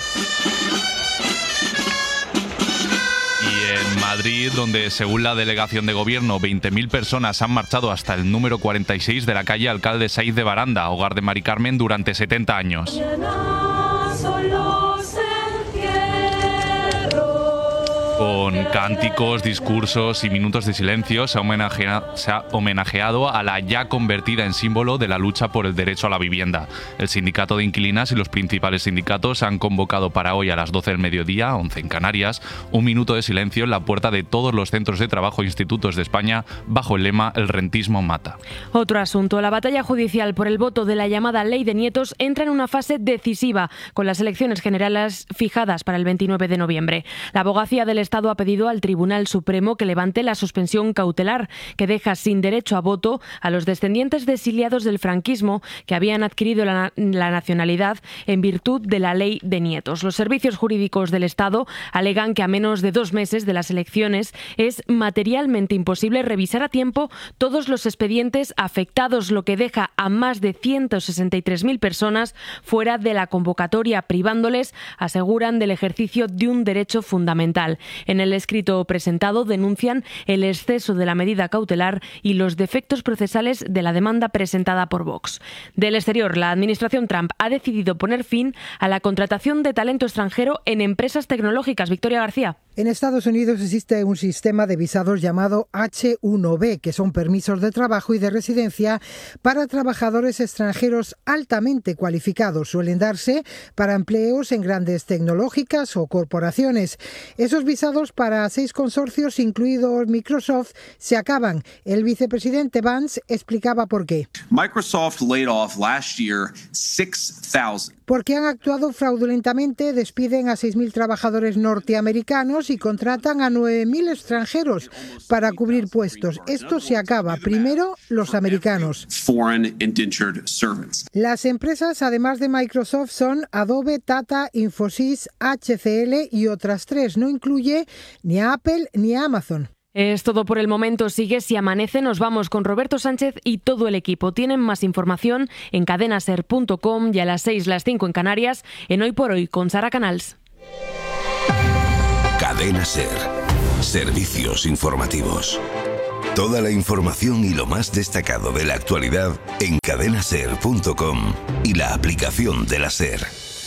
Y en Madrid, donde según la delegación de gobierno veinte mil personas han marchado hasta el número cuarenta y seis de la calle Alcalde Saiz de Baranda, hogar de Mari Carmen durante setenta años. Con cánticos, discursos y minutos de silencio se ha, homenajea- se ha homenajeado a la ya convertida en símbolo de la lucha por el derecho a la vivienda. El sindicato de inquilinas y los principales sindicatos han convocado para hoy a las doce del mediodía, once en Canarias, un minuto de silencio en la puerta de todos los centros de trabajo e institutos de España bajo el lema "El rentismo mata".
Otro asunto. La batalla judicial por el voto de la llamada Ley de Nietos entra en una fase decisiva, con las elecciones generales fijadas para el veintinueve de noviembre. La abogacía del Estado ha pedido al Tribunal Supremo que levante la suspensión cautelar que deja sin derecho a voto a los descendientes de exiliados del franquismo que habían adquirido la, la nacionalidad en virtud de la Ley de Nietos. Los servicios jurídicos del Estado alegan que a menos de dos meses de las elecciones es materialmente imposible revisar a tiempo todos los expedientes afectados, lo que deja a más de ciento sesenta y tres mil personas fuera de la convocatoria, privándoles, aseguran, del ejercicio de un derecho fundamental. En el escrito presentado denuncian el exceso de la medida cautelar y los defectos procesales de la demanda presentada por Vox. Del exterior, la administración Trump ha decidido poner fin a la contratación de talento extranjero en empresas tecnológicas. Victoria García.
En Estados Unidos existe un sistema de visados llamado H uno B, que son permisos de trabajo y de residencia para trabajadores extranjeros altamente cualificados. Suelen darse para empleos en grandes tecnológicas o corporaciones. Esos visados para seis consorcios, incluidos Microsoft, se acaban. El vicepresidente Vance explicaba por qué.
Microsoft laid off last year six thousand.
Porque han actuado fraudulentamente, despiden a seis mil trabajadores norteamericanos y contratan a nueve mil extranjeros para cubrir puestos. Esto se acaba. Primero, los americanos.
Foreign indentured servants.
Las empresas, además de Microsoft, son Adobe, Tata, Infosys, H C L y otras tres. No incluye ni a Apple ni a Amazon.
Es todo por el momento. Sigue Si Amanece. Nos vamos con Roberto Sánchez y todo el equipo. Tienen más información en cadena ser punto com y a las seis, las cinco en Canarias, en Hoy por Hoy con Sara Canals.
Cadena Ser. Servicios informativos. Toda la información y lo más destacado de la actualidad en cadena ser punto com y la aplicación de la SER.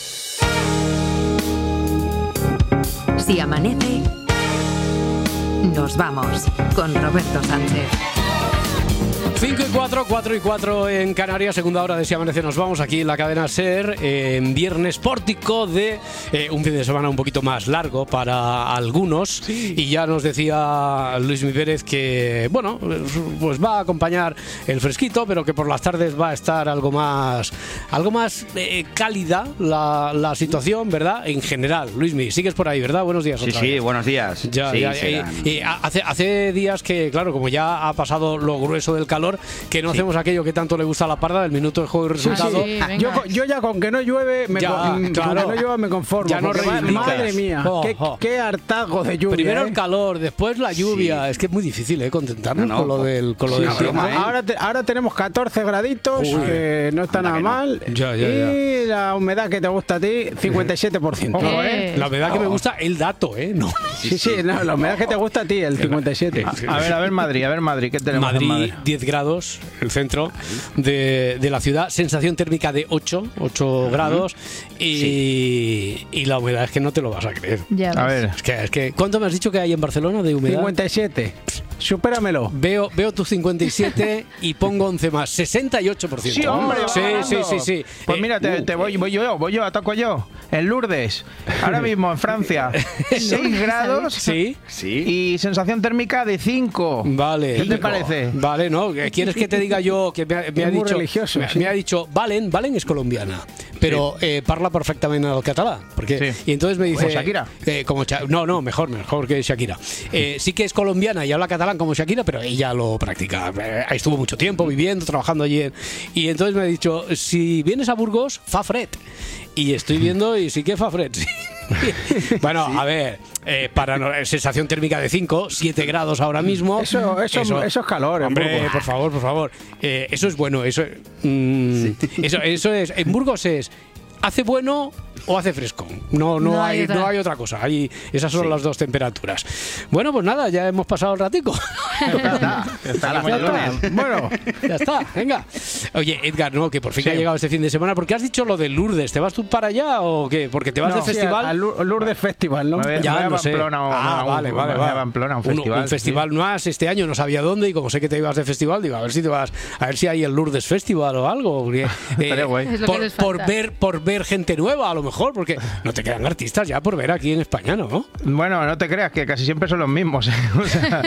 Si amanece, nos vamos con Roberto Sánchez.
cinco y cuatro, cuatro y cuatro en Canarias, segunda hora de Si Amanece. Nos vamos aquí en la cadena SER, eh, en viernes pórtico de eh, un fin de semana un poquito más largo para algunos. Sí. Y ya nos decía Luis Mi Pérez que, bueno, pues va a acompañar el fresquito, pero que por las tardes va a estar algo más algo más eh, cálida la, la situación, ¿verdad? En general. Luis Mi, sigues por ahí, ¿verdad? Buenos días.
Sí,
otra
sí,
vez.
buenos días.
Ya,
sí,
ya, y, y hace, hace días que, claro, como ya ha pasado lo grueso del calor, que no sí. hacemos aquello que tanto le gusta a la parda, del minuto de juego y resultado.
Sí, sí. Yo, yo ya con que no llueve, me,
ya,
con,
claro.
con que no llueva me conformo.
Ya no
madre mía, oh, qué, oh. qué hartazgo de lluvia.
Primero
¿eh?
el calor, después la lluvia. Sí. Es que es muy difícil, ¿eh? Contentarnos no, no, con lo del, con lo sí, del
no,
tiempo.
¿eh? ahora, te, ahora tenemos catorce graditos, Uy, que no está nada mal.
No. Ya, ya,
y
ya.
la humedad que te gusta a ti, cincuenta y siete por ciento.
Eh. La humedad oh. que me gusta, el dato, ¿eh? No.
Sí, sí, sí no, la humedad que te gusta a ti, el cincuenta y siete.
A, a ver, a ver Madrid, a ver Madrid, ¿qué tenemos
Madrid,
en Madrid?
diez grados, el centro de, de la ciudad, sensación térmica de ocho, ocho grados y, sí. y la humedad es que no te lo vas a creer.
Ya
a ver,
es que, es que ¿cuánto me has dicho que hay en Barcelona de humedad?
cincuenta y siete. Supéramelo.
Veo, veo tu cincuenta y siete y pongo once más, sesenta y ocho por ciento.
Sí, hombre, va
sí,
ganando.
sí, sí, sí.
Pues
Eh,
mira, te,
uh,
te voy, voy yo, voy yo, ataco yo. En Lourdes, ahora mismo en Francia, seis grados
Sí, sí.
y sensación térmica de cinco.
Vale.
¿Qué te parece?
Vale, ¿no? ¿Quieres que te diga yo que me ha, me ha
Es muy
dicho
religioso,
me,
sí.
me ha dicho Valen, Valen es colombiana, pero eh, parla perfectamente el catalán, porque
Sí.
y entonces me dice
Como Shakira.
eh, como Cha- no, no, mejor, mejor que Shakira. Eh, sí que es colombiana y habla catalán como Shakira, pero ella lo practica. Eh, estuvo mucho tiempo viviendo, trabajando allí en- y entonces me ha dicho, si vienes a Burgos, fa fred. Y estoy viendo y sí que fa fred. Sí. Bueno, a ver, eh, para no- sensación térmica de cinco, siete grados ahora mismo.
Eso, eso, eso, es calor. en
Hombre,
Burgos.
por favor, por favor. Eh, eso es bueno. Eso, mm, eso, eso es. En Burgos es. ¿Hace bueno o hace fresco? No, no,
No
hay,
hay otra.
no hay otra cosa. Hay, esas son
Sí.
las dos temperaturas. Bueno, pues nada, ya hemos pasado el ratico.
Ya está, ya está, como el lunes.
Bueno, ya está, venga. Oye, Edgar, no, que por fin
Sí.
ha llegado este fin de semana, porque has dicho lo de Lourdes. ¿Te vas tú para allá o qué? Porque te vas
No,
de festival.
Sí, al Lour- Lourdes Festival, ¿no?
Me voy-
Ya,
me voy a
no sé.
Pamplona o-
Ah,
o-
vale,
o-
vale,
me voy a
vale.
Pamplona, un
Uno-
festival,
un festival
sí.
más este año, no sabía dónde, y como sé que te ibas de festival, digo, a ver si te vas, a ver si hay el Lourdes Festival o algo. Porque, eh,
Estaría guay.
Es lo que
por,
les
por
falta.
ver, por ver gente nueva, a lo mejor, porque no te quedan artistas ya por ver aquí en España, ¿no?
Bueno, no te creas que casi siempre son los mismos. ¿eh? O sea,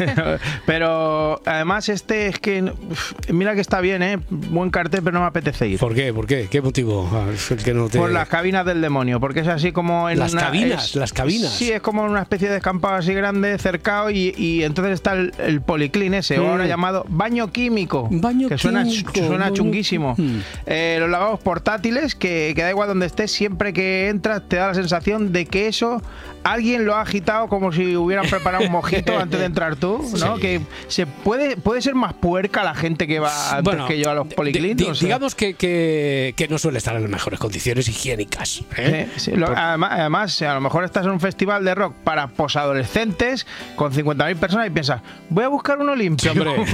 pero además este es que uf, mira que está bien, ¿eh? Buen cartel, pero no me apetece ir.
¿Por qué? ¿Por qué? ¿Qué motivo? Ah, es el que no te...
Por las cabinas del demonio, porque es así como en
Las
una-
cabinas,
es-
las cabinas.
Sí, es como una especie de descampado así grande, cercado, y, y entonces está el, el policlín ese, o
Mm.
ahora llamado baño químico,
Baño
que suena,
químico,
suena
baño-
chunguísimo.
Mm.
Eh, los lavabos portátiles, que, que da igual donde estés, siempre que entras te da la sensación de que eso alguien lo ha agitado como si hubieran preparado un mojito antes de entrar tú, ¿no?
Sí.
Que se puede, puede ser más puerca la gente que va antes
Bueno,
que yo a los
di-
policlín.
di-
o sea.
digamos que, que, que no suele estar en las mejores condiciones higiénicas. ¿eh?
Sí, sí, lo- además, además, a lo mejor estás en un festival de rock para posadolescentes con cincuenta mil personas y piensas, voy a buscar uno limpio.
Sí, hombre.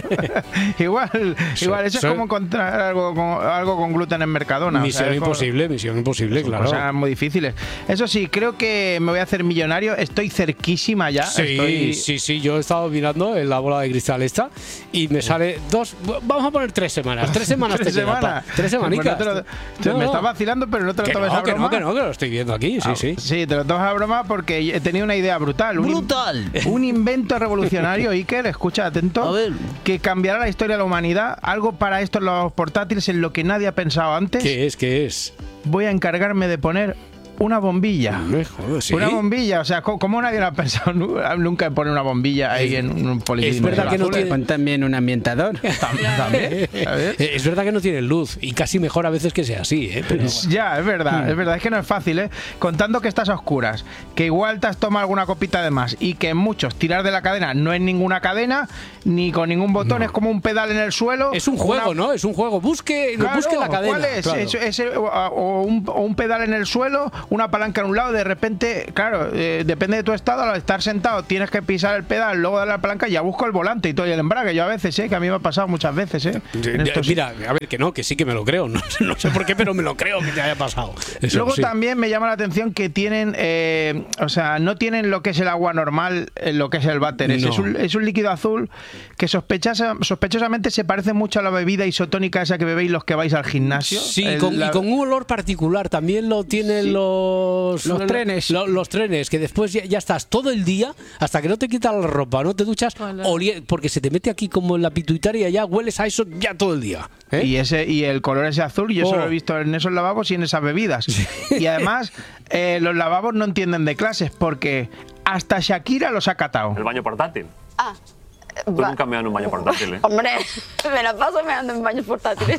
igual,
So-
igual, eso
so-
es como encontrar algo con, algo con gluten en Mercadona. o sea,
Misión
es como-
imposible, misión imposible,
son
claro.
cosas muy difíciles. Eso sí, creo que me voy a hacer millonario. Estoy cerquísima ya.
Sí,
estoy...
sí, sí, yo he estado mirando en la bola de cristal esta y me sale dos, vamos a poner tres semanas, tres semanas
¿Tres
te queda,
semanas?
pa- tres semanicas.
Pues no te lo- te-
No,
me
no.
estás vacilando, pero no te lo
Que
tomes
no,
a
que
broma.
no, que no, que lo estoy viendo aquí, sí,
Ah,
sí.
Sí, te lo tomas a broma porque he tenido una idea brutal. Un in-
¡Brutal!
Un invento revolucionario, Iker, escucha atento,
A ver.
que cambiará la historia de la humanidad. Algo para estos los portátiles en lo que nadie ha pensado antes.
¿Qué es? ¿Qué es?
Voy a encargarme de poner una bombilla.
Me joder, ¿sí?
Una bombilla, o sea, co- ¿cómo nadie lo ha pensado nu- nunca en poner una bombilla ahí en un policlínico?
es verdad que no tiene-
Pon también un ambientador.
También, ¿sabes?
Eh, Es verdad que no tiene luz y casi mejor a veces que sea así, ¿eh? Pero,
Ya, es verdad, es verdad, es que no es fácil, ¿eh? Contando que estás a oscuras, que igual te has tomado alguna copita de más y que en muchos tirar de la cadena no es ninguna cadena, ni con ningún botón, es como un pedal en el suelo.
es un juego,
una-
¿no? Es un juego. Busque,
Claro,
busque la cadena.
¿cuál es?
claro.
Es- es- o, o un, o un pedal en el suelo, una palanca en un lado, de repente, claro, eh, depende de tu estado, al estar sentado tienes que pisar el pedal, luego darle a la palanca y ya busco el volante y todo y el embrague. Yo a veces, ¿eh? Que a mí me ha pasado muchas veces, ¿eh? En
Ya,
estos-
Mira, a ver, que no, que sí que me lo creo. No, no sé por qué, pero me lo creo que te haya pasado. Eso,
Luego
sí.
también me llama la atención que tienen, eh, o sea, no tienen lo que es el agua normal, eh, lo que es el váter. Es,
No.
es un, es un líquido azul que sospechosa- sospechosamente se parece mucho a la bebida isotónica esa que bebéis los que vais al gimnasio.
Sí,
El-
con,
la-
y con un olor particular. También lo tienen
Sí.
los,
Los trenes.
lo- los trenes, que después ya, ya estás todo el día, hasta que no te quitas la ropa, no te duchas,
Hola.
olie- porque se te mete aquí como en la pituitaria, ya hueles a eso ya todo el día. ¿eh?
Y ese y el color ese azul, yo
Oh.
solo lo he visto en esos lavabos y en esas bebidas. Y además, eh, los lavabos no entienden de clases porque hasta Shakira los ha catado.
El baño portátil.
Ah,
Tú
va-
nunca me dan un baño portátil, ¿eh?
Hombre, me la paso meando en baños portátiles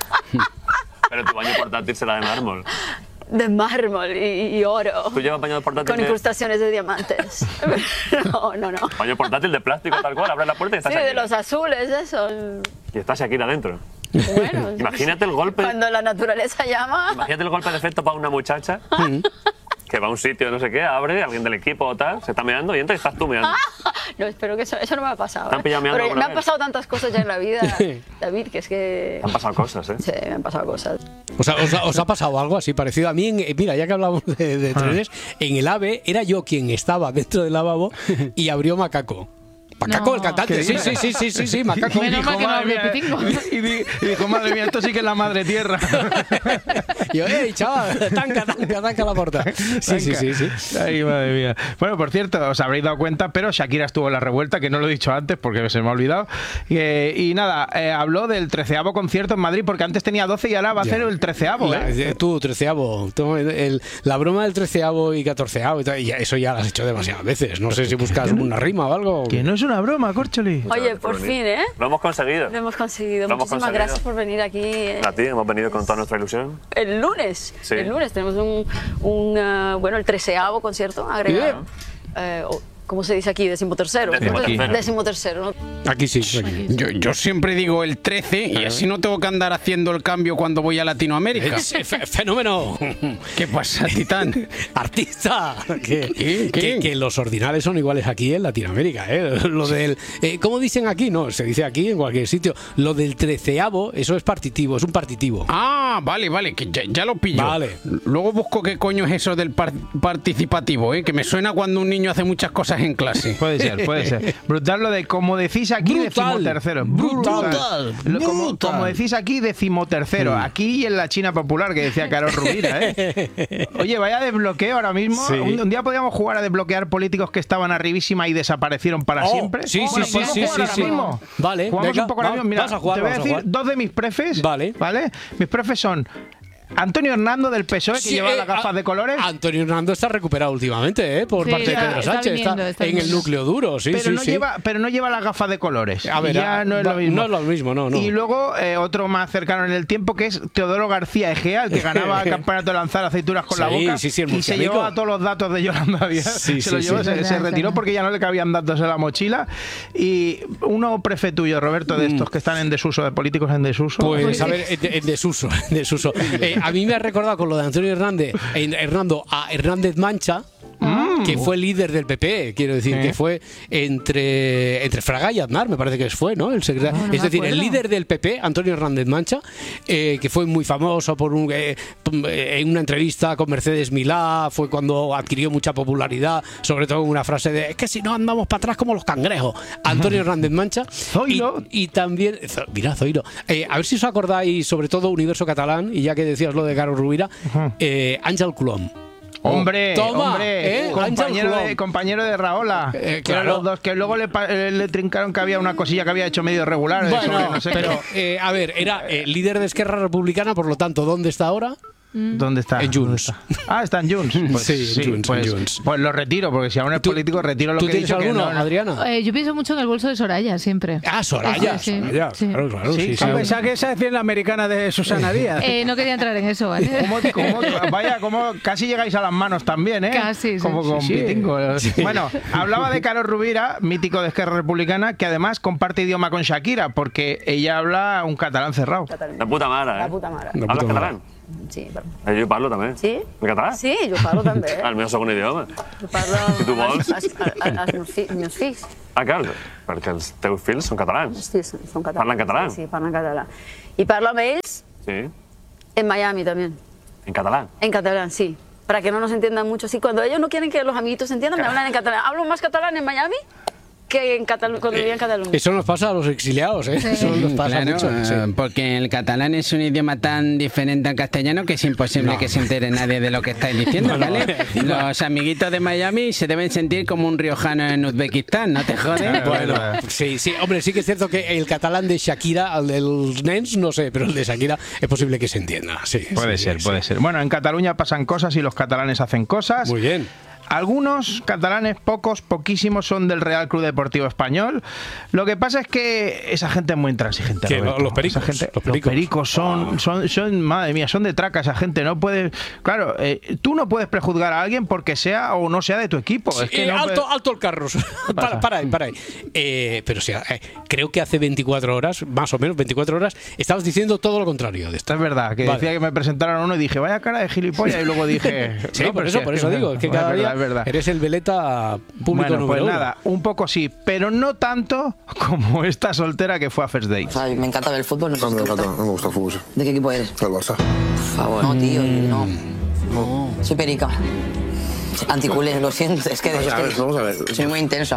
Pero tu baño portátil será de mármol.
de mármol y, y oro,
¿Tú llevas baño portátil
con
de,
incrustaciones de diamantes. No, no, no.
baño portátil de plástico tal cual? Abres la puerta y está
Sí, de
Shakira.
los azules, eso.
Y está Shakira dentro.
Bueno,
Imagínate el golpe.
cuando la naturaleza llama.
Imagínate el golpe de efecto para una muchacha que va a un sitio, no sé qué, abre, alguien del equipo o tal, se está meando y entra y estás tú meando.
No, espero que eso, eso no me ha pasado.
¿Te han
¿eh?
pillado meando
Pero
alguna
me han
vez?
pasado tantas cosas ya en la vida, David, que es que.
Han pasado cosas, ¿eh?
Sí, me han pasado cosas.
¿Os ha, os ha- os ha pasado algo así parecido? A mí, en- mira, ya que hablamos de, de trenes, en el AVE era yo quien estaba dentro del lavabo y abrió Macaco. Macaco
No.
el cantante,
¿Qué
sí,
dices?
sí, sí, sí, sí, sí, Macaco.
Menos mal que no
madre
hable
mía,
Pitingo.
y, di- y dijo, madre mía, esto sí que es la madre tierra.
Y yo, ey, chaval, tanca, tanca, tanca la puerta. Sí, sí, sí, sí.
Ay, madre mía. Bueno, por cierto, os habréis dado cuenta, pero Shakira estuvo en la revuelta, que no lo he dicho antes porque se me ha olvidado. Eh, y nada, eh, habló del treceavo concierto en Madrid, porque antes tenía doce y ahora va a hacer el treceavo.
La-
¿eh?
eh, Tú, treceavo. tú, el- el- la broma del treceavo y catorceavo, y tal, y ya- eso ya lo has hecho demasiadas veces. No sé si buscas una rima o algo.
Que no es una broma, Córcholi.
Oye, por fin, ¿eh?
Lo hemos conseguido.
Lo hemos conseguido.
Lo hemos
Muchísimas
conseguido.
gracias por venir aquí. eh,
A ti, hemos venido con toda nuestra ilusión.
El lunes.
Sí.
El lunes tenemos un, un ah, bueno, el treceavo concierto agregado. Eh, o- ¿Cómo se dice aquí? Decimotercero.
Decimotercero.
Decimotercero, ¿no?
Aquí sí. Aquí.
Yo, yo siempre digo el trece y así no tengo que andar haciendo el cambio cuando voy a Latinoamérica.
Ese fe- fenómeno.
¿Qué pasa, Titán?
Artista. Que,
¿Qué? ¿Qué?
que- que los ordinales son iguales aquí en Latinoamérica. ¿eh? Lo del, eh, ¿cómo dicen aquí? No, se dice aquí en cualquier sitio. Lo del treceavo, eso es partitivo, es un partitivo.
Ah, vale, vale, que ya, ya lo pillo.
Vale.
Luego busco qué coño es eso del par- participativo, ¿eh? Que me suena cuando un niño hace muchas cosas en clase.
Puede ser, puede ser. Brutal lo de, como decís aquí,
Brutal.
decimotercero.
Brutal.
Lo- Como,
Brutal.
como decís aquí, decimotercero. Aquí y en la China popular, que decía Carol Rubira, ¿eh? Oye, vaya desbloqueo ahora mismo.
Sí.
Un, un día podríamos jugar a desbloquear políticos que estaban arribísima y desaparecieron para
Oh,
siempre.
sí, sí,
Bueno,
sí,
¿podemos
sí,
jugar
sí,
ahora
sí.
mismo?
Vale,
Jugamos
venga,
un poco ahora
va-
mismo. Mira,
vas a jugar,
te voy a
vas a
decir
jugar.
dos de mis prefes.
Vale.
¿Vale? Mis prefes son Antonio Hernando del P S O E, que
Sí,
lleva
eh,
las gafas
a-
de colores.
Antonio Hernando está recuperado últimamente, ¿eh? Por
Sí,
parte de
está-
Pedro
está
Sánchez.
viniendo,
está
está
en el
viniendo.
núcleo duro, sí,
pero,
sí,
no
sí.
lleva, pero no lleva las gafas de colores.
A ver,
ya
a-
no es
va-
lo mismo.
no es lo mismo, no, no.
Y luego eh, otro más cercano en el tiempo, que es Teodoro García Egea, el que ganaba el campeonato de lanzar aceitunas con la
Sí,
boca.
sí, sí, el
y se
murcianico.
llevó todos los datos de Yolanda Díaz.
Sí,
se
sí,
los llevó,
sí.
se,
Es
se
verdad,
retiró
es
porque ya no le cabían datos en la mochila. Y uno prefe tuyo, Roberto, de estos que están en desuso, de políticos en desuso.
Mm. Pues a ver, en, en desuso, en desuso. Eh, a mí me ha recordado con lo de Antonio Hernández, en- Hernando a Hernández Mancha, que fue líder del P P, quiero decir,
Sí.
que fue entre, entre Fraga y Aznar, me parece que fue, ¿no? El secretario,
No, no
es
me
decir, el
acuerdo.
líder del P P, Antonio Hernández Mancha, eh, que fue muy famoso por un, eh, en una entrevista con Mercedes Milá, fue cuando adquirió mucha popularidad, sobre todo en una frase de es que si no andamos para atrás como los cangrejos. Antonio Hernández Mancha.
Zoilo.
Y, y también, Zo- mira, Zoilo, eh, a ver si os acordáis, sobre todo Universo Catalán, y ya que decías lo de Carol Rubira, eh, Ángel Colom.
Hombre,
Toma,
hombre,
¿eh?
compañero,
Ángel
de,
Colom.
compañero de Raola.
Eh,
Que eran
claro.
los dos, que luego le, pa- eh, le trincaron que había una cosilla que había hecho medio regular.
Bueno,
sobre no sé qué.
pero eh, a ver, era eh, líder de Esquerra Republicana, por lo tanto, ¿dónde está ahora?
¿Dónde está?
En Junts.
¿Dónde está? Ah, está en Junts. Pues,
Sí, en Junts, en
pues,
Junts.
pues lo retiro, porque si aún es político, retiro lo
¿Tú
que he
tienes
dicho. que
alguno,
no, no.
Adriana?
Eh, yo pienso mucho en el bolso de Soraya, siempre.
Ah, Soraya,
Sí, sí,
Soraya,
sí.
claro, claro,
Sí,
sí, sí.
claro.
Pensaba que esa es la americana de Susana Díaz.
Eh, no quería entrar en eso, ¿vale?
¿Cómo- cómo- vaya, como casi llegáis a las manos también, ¿eh?
Casi, sí.
Como con
Sí, sí.
Pitingo. Bueno, hablaba de Carol Rubira, mítico de Esquerra Republicana, que además comparte idioma con Shakira, porque ella habla un catalán cerrado.
De puta mare, eh?
La puta mare.
De
Hablas
puta madre.
catalán?
Sí, però-
Eh, jo parlo també.
Sí?
En català?
Sí, jo parlo també.
El meu segon idioma.
Jo parlo
Si tu vols.
als, als, als, als meus, fi, meus fills.
Ah, clar, perquè els teus fills són catalans.
Els fills són catalans.
Parlen català?
Sí, sí, parlen català. I parlo amb ells
Sí,
en Miami también.
en català.
En catalán, sí. Para que no nos entiendan mucho. Sí, cuando ellos no quieren que los amiguitos se entiendan, me hablan en catalán. Hablo más catalán en Miami que en Catalu- cuando vivía en Cataluña.
Eso nos pasa a los exiliados, ¿eh? Eso nos pasa
Claro,
mucho. sí.
eh, porque el catalán es un idioma tan diferente al castellano que es imposible
No.
que se entere nadie de lo que estáis diciendo,
No, no,
¿vale?
encima-
Los amiguitos de Miami se deben sentir como un riojano en Uzbekistán, ¿no te jodes?
Bueno, sí, sí, hombre, sí que es cierto que el catalán de Shakira, el de los nens, no sé, pero el de Shakira es posible que se entienda. Sí,
Puede
sí,
ser,
sí,
puede
sí.
ser. Bueno, en Cataluña pasan cosas y los catalanes hacen cosas.
Muy bien.
Algunos catalanes, pocos, poquísimos, son del Real Club Deportivo Español. Lo que pasa es que esa gente es muy intransigente.
Que
Roberto.
los pericos,
Esa gente-
los
los
pericos.
pericos son, son, son, madre mía, son de traca esa gente. No puedes, claro, eh, tú no puedes prejuzgar a alguien porque sea o no sea de tu equipo. Es que
Eh,
no
alto,
puedes-
alto el carro. para, para ahí, para ahí. Eh, pero sí, eh, creo que hace veinticuatro horas, más o menos veinticuatro horas, estabas diciendo todo lo contrario de esto.
Es verdad, que
Vale.
decía que me presentaron a uno y dije, vaya cara de gilipollas, y luego dije...
Sí,
no,
por
pero
eso,
sí,
por
es
eso
que-
digo, es que
es
cada
verdad,
día
es verdad.
eres el veleta público
Bueno, pues
número uno.
nada, un poco sí, pero no tanto como esta soltera que fue a First Dates.
Ay, me encanta ver el fútbol. No sé
A mí
si
me
te
encanta,
gusta.
me gusta el fútbol.
¿De qué equipo eres?
El Barça.
Por favor. No, tío,
Mm.
no. Soy perica. Anticulé, lo siento. Es que,
Vamos
es
a
que
ver, vamos a ver.
soy muy intenso.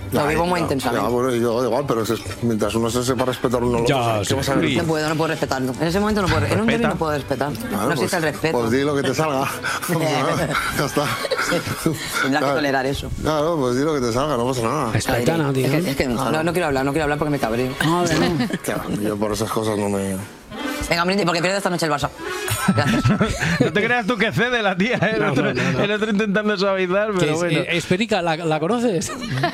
Lo
Ay,
vivo muy
ya,
intensamente.
Ya, bueno, yo igual, pero es, mientras uno se sepa respetar uno a los
Ya,
otros, ¿qué vas a
sí.
ver?
No puedo, no puedo respetarlo. En ese momento no puedo. En un derbi no puedo respetar.
Claro,
no existe el
pues-
respeto.
Pues di lo que te salga. Ya está.
Tendrás que tolerar eso.
Claro, pues di lo que te salga, no pasa nada.
Espartano, tío. Es que, es que no, no quiero hablar, no quiero hablar porque me cabreo.
Claro, yo por esas cosas no me...
Venga, Brindis, porque pierde esta noche el Barça.
No te creas tú que cede la tía, ¿eh? el,
No,
otro,
no, no, no.
el otro intentando suavizar,
Que
pero
es-
bueno.
eh, Esperica, ¿la, la conoces?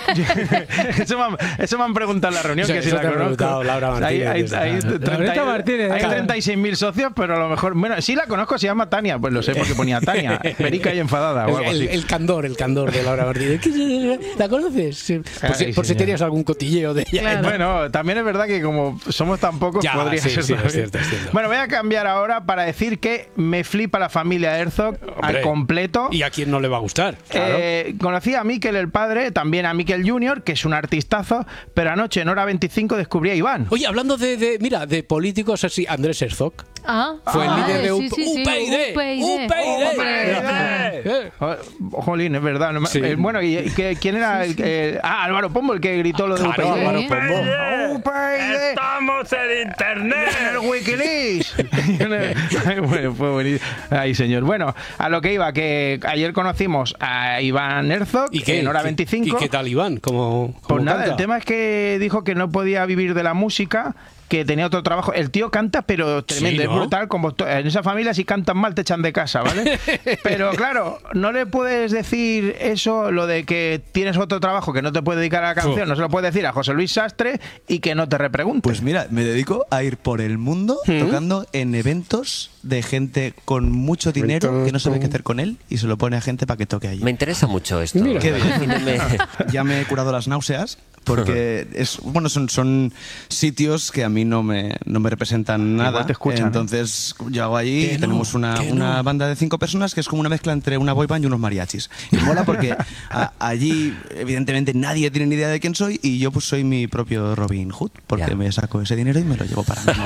Eso me, han, eso me han preguntado en la reunión,
Eso-
que si
eso
la
te ha
conozco.
preguntado Laura Martínez,
Hay, hay,
esa.
hay,
Laurita
treinta,
Martínez,
hay
claro.
treinta y seis mil socios, pero a lo mejor... Bueno, sí la conozco, se llama Tania, pues lo sé porque ponía Tania. Esperica y enfadada o algo
el,
así.
el, el candor, el candor de Laura Martínez. ¿Qué- ¿La conoces? Sí, Por, si,
Ay,
por si
señor.
tenías algún cotilleo de ella.
Bueno, también es verdad que como somos tan pocos,
Ya,
podría
sí,
ser
sí, es
también.
cierto, es cierto.
Bueno, voy a cambiar ahora para decir que me flipa la familia Herzog al
Hombre,
completo.
¿Y a quién no le va a gustar? Claro.
Eh, conocí a Mikel el padre, también a Mikel junior, que es un artistazo, pero anoche en hora veinticinco descubrí a Iván.
Oye, hablando de, de, mira, de políticos así, Andrés Herzog.
Ah,
Fue el
ah,
líder de
sí,
U-
sí, sí,
U P y D.
U P y D.
U P y D.
¡Hombre! Oh, Jolín, es verdad. no me-
Sí.
eh, bueno, ¿y, y qué- quién era? el, que- ah, Álvaro Pombo, el que gritó lo de
Claro,
U P y D.
Álvaro Pombo.
U P y D.
¡Estamos en internet!
¡El Wikileaks! Ay, bueno, fue buenísimo. Ay, señor. Bueno, a lo que iba, que ayer conocimos a Iván Herzog
¿Y qué,
en hora
qué-
veinticinco.
¿Y qué tal, Iván? ¿Cómo,
Pues
cómo
nada,
canta?
el tema es que dijo que no podía vivir de la música, que tenía otro trabajo. El tío canta, pero tremendo,
Sí,
es
¿no?
brutal. Como to- en esa familia, si cantan mal, te echan de casa, ¿vale? Pero claro, no le puedes decir eso, lo de que tienes otro trabajo que no te puedes dedicar a la canción,
Oh.
no se lo puedes decir a José Luis Sastre y que no te repregunte.
Pues mira, me dedico a ir por el mundo tocando en eventos de gente con mucho dinero que no sabe qué hacer con él y se lo pone a gente para que toque allí.
Me interesa mucho esto.
Mira. Qué bien.
Defíneme.
Ya me he curado las náuseas porque es bueno son, son sitios que a mí no me, no me representan nada.
Igual te escuchan, ¿eh?
Entonces yo hago allí,
Que no,
tenemos una,
que
una
no.
banda de cinco personas que es como una mezcla entre una boy band y unos mariachis. Y mola porque a- allí evidentemente nadie tiene ni idea de quién soy y yo pues soy mi propio Robin Hood porque me saco ese dinero y me lo llevo para mí.